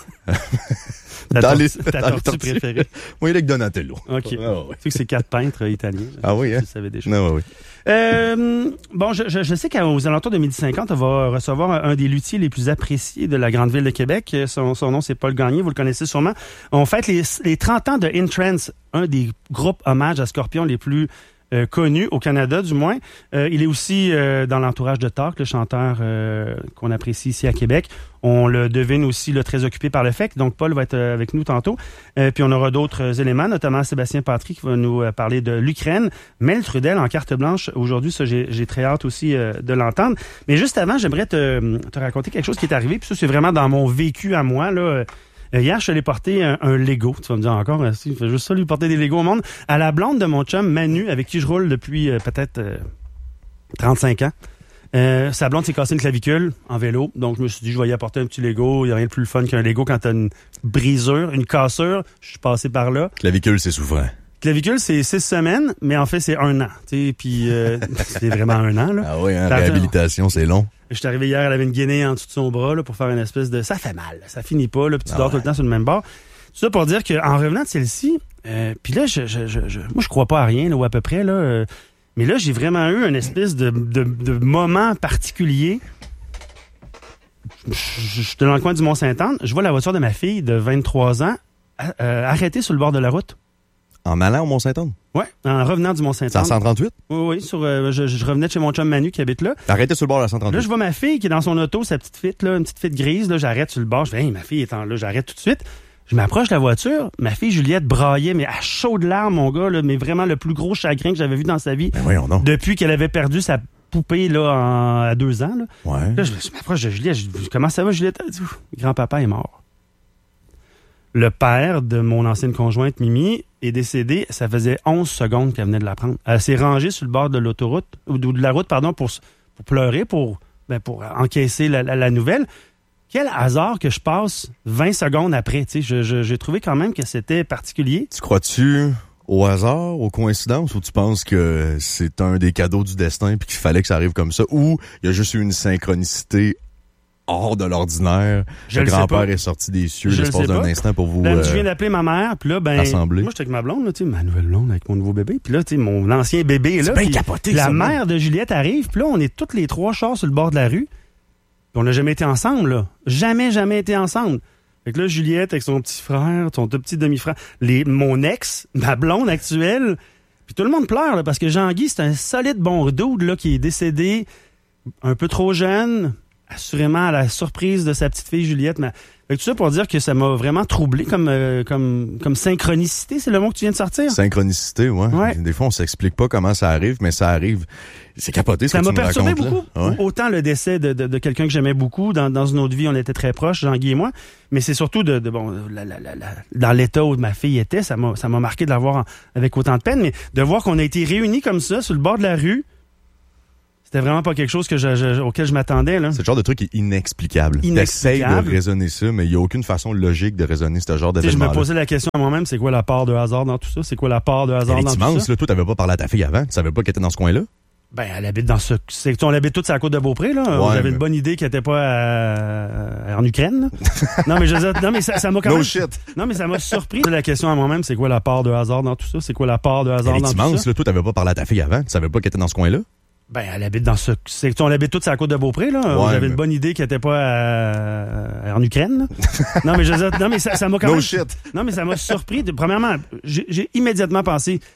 Ta Dans tortue- les, ta dans les tortue tortues. préférée. Moi, il est que Donatello. OK. Ah, ouais. Tu sais que c'est quatre peintres euh, italiens. Ah oui, hein? Je savais déjà. Non, oui, oui. Euh, bon, je, je, je sais qu'aux alentours de midi cinquante, on va recevoir un, un des luthiers les plus appréciés de la grande ville de Québec. Son, son nom, c'est Paul Gagné, vous le connaissez sûrement. On fête les, les trente ans de In Trance, un des groupes hommages à Scorpion les plus euh, connus au Canada, du moins. Euh, il est aussi euh, dans l'entourage de Talk, le chanteur euh, qu'on apprécie ici à Québec. On le devine aussi là, très occupé par le F E C, donc Paul va être euh, avec nous tantôt. Euh, puis on aura d'autres euh, éléments, notamment Sébastien Patry qui va nous euh, parler de l'Ukraine. Mel Trudel en carte blanche aujourd'hui, ça j'ai, j'ai très hâte aussi euh, de l'entendre. Mais juste avant, j'aimerais te, te raconter quelque chose qui est arrivé, puis ça c'est vraiment dans mon vécu à moi, là. Euh, Hier, je suis allé porter un, un Lego. Tu vas me dire encore, hein, si, il fait juste ça, lui porter des Legos au monde. À la blonde de mon chum, Manu, avec qui je roule depuis euh, peut-être euh, trente-cinq ans. Euh, sa blonde s'est cassée une clavicule en vélo. Donc, je me suis dit, je vais y apporter un petit Lego. Il n'y a rien de plus fun qu'un Lego quand t'as une brisure, une cassure. Je suis passé par là. Clavicule, c'est souffrant. Clavicule, c'est six semaines, mais en fait, c'est un an. Puis, euh, c'est vraiment un an. Là. Ah oui, hein, T'as- réhabilitation, c'est long. Je suis arrivé hier, elle avait une guinée en dessous de son bras là, pour faire une espèce de... Ça fait mal, ça finit pas, là, puis tu Ah dors ouais. tout le temps sur le même bord. Tout ça pour dire qu'en revenant de celle-ci, euh, puis là, je, je, je, je, moi, je crois pas à rien, là, ou à peu près, là. Euh, mais là, j'ai vraiment eu une espèce de, de, de moment particulier. Je suis dans le coin du Mont-Sainte-Anne. Je vois la voiture de ma fille de vingt-trois ans euh, arrêtée sur le bord de la route. En allant au Mont-Sainte-Anne? Oui, en revenant du Mont-Sainte-Anne. C'est en cent trente-huit? Oui, oui. Sur, euh, je, je revenais de chez mon chum Manu qui habite là. Arrêtée sur le bord de la cent trente-huit. Là, je vois ma fille qui est dans son auto, sa petite fite, là, une petite fite grise. Là, j'arrête sur le bord. Je fais, hey, ma fille est en là, j'arrête tout de suite. Je m'approche de la voiture. Ma fille Juliette braillait, mais à chaudes larmes, mon gars, là, mais vraiment le plus gros chagrin que j'avais vu dans sa vie. Ben voyons donc. Depuis qu'elle avait perdu sa poupée là, en, à deux ans. Là, ouais. là je, je m'approche de Juliette. Je dis, comment ça va, Juliette? Elle dit, grand-papa est mort. Le père de mon ancienne conjointe, Mimi, est décédé. Ça faisait onze secondes qu'elle venait de l'apprendre. Elle s'est rangée sur le bord de l'autoroute, ou de la route, pardon, pour, pour pleurer, pour, ben, pour encaisser la, la, la nouvelle. Quel hasard que je passe vingt secondes après. Tu sais, je, je, j'ai trouvé quand même que c'était particulier. Tu crois-tu au hasard, aux coïncidences, ou tu penses que c'est un des cadeaux du destin puis qu'il fallait que ça arrive comme ça, ou il y a juste eu une synchronicité hors de l'ordinaire? Je le le grand-père sais pas. est sorti des cieux Je l'espace le sais d'un pas. instant pour vous Là, euh, je viens d'appeler ma mère, puis là, ben, assembler. moi, j'étais avec ma blonde, là, tu sais, ma nouvelle blonde avec mon nouveau bébé, puis là, tu sais, mon ancien bébé est là. C'est bien puis capoté, la ça, mère de Juliette arrive, puis là, on est toutes les trois chars sur le bord de la rue, puis on n'a jamais été ensemble, là. Jamais, jamais été ensemble. Fait que là, Juliette avec son petit frère, son tout petit demi-frère, les, mon ex, ma blonde actuelle, puis tout le monde pleure, là, parce que Jean-Guy, c'est un solide bon dude, là, qui est décédé un peu trop jeune, assurément à la surprise de sa petite fille Juliette. Mais fait que tout ça pour dire que ça m'a vraiment troublé comme, euh, comme, comme synchronicité, c'est le mot que tu viens de sortir? Synchronicité, ouais. Ouais. Des fois, on s'explique pas comment ça arrive, mais ça arrive. C'est capoté ce Ça que m'a tu me perturbé racontes, beaucoup. là. Ouais. Autant le décès de, de, de quelqu'un que j'aimais beaucoup. Dans, dans une autre vie, on était très proches, Jean-Guy et moi. Mais c'est surtout de, de bon, la, la, la, la, dans l'état où ma fille était, ça m'a, ça m'a marqué de la voir en- avec autant de peine. Mais de voir qu'on a été réunis comme ça, sur le bord de la rue, c'était vraiment pas quelque chose que je, je- auquel je m'attendais, là. C'est le genre de truc qui est inexplicable. T'essayes Inexplicable. de raisonner ça, mais il y a aucune façon logique de raisonner ce genre Tu sais, je me d'événement. posais la question à moi-même, c'est quoi la part de hasard dans tout ça? C'est quoi la part de hasard Elle dans est tout immense, ça? là. Toi, t'avais pas parlé à ta fille avant. Tu savais pas qu'elle était dans ce coin-là. Ben, elle habite dans ce... C'est, on habite tous à la côte de Beaupré, là. Ouais, J'avais mais- une bonne idée qu'elle était pas à- en Ukraine, là. Non, mais je veux dire, non, mais ça, ça m'a quand No même... shit. Non, mais ça m'a surpris. La question à moi-même, c'est quoi la part de hasard dans tout ça? C'est quoi la part de hasard Elle dans est tout immense, ça? là. Toi, t'avais pas parlé à ta fille avant. Tu savais pas qu'elle était dans ce coin-là. Ben, elle habite dans ce... C'est, on habite tous à la côte de Beaupré, là. Ouais, J'avais mais- une bonne idée qu'elle était pas à- en Ukraine, là. Non, mais je veux dire, non, mais ça, ça m'a quand No même... shit. Non, mais ça m'a surpris. De- Premièrement, j'ai, j'ai immédiatement pensé,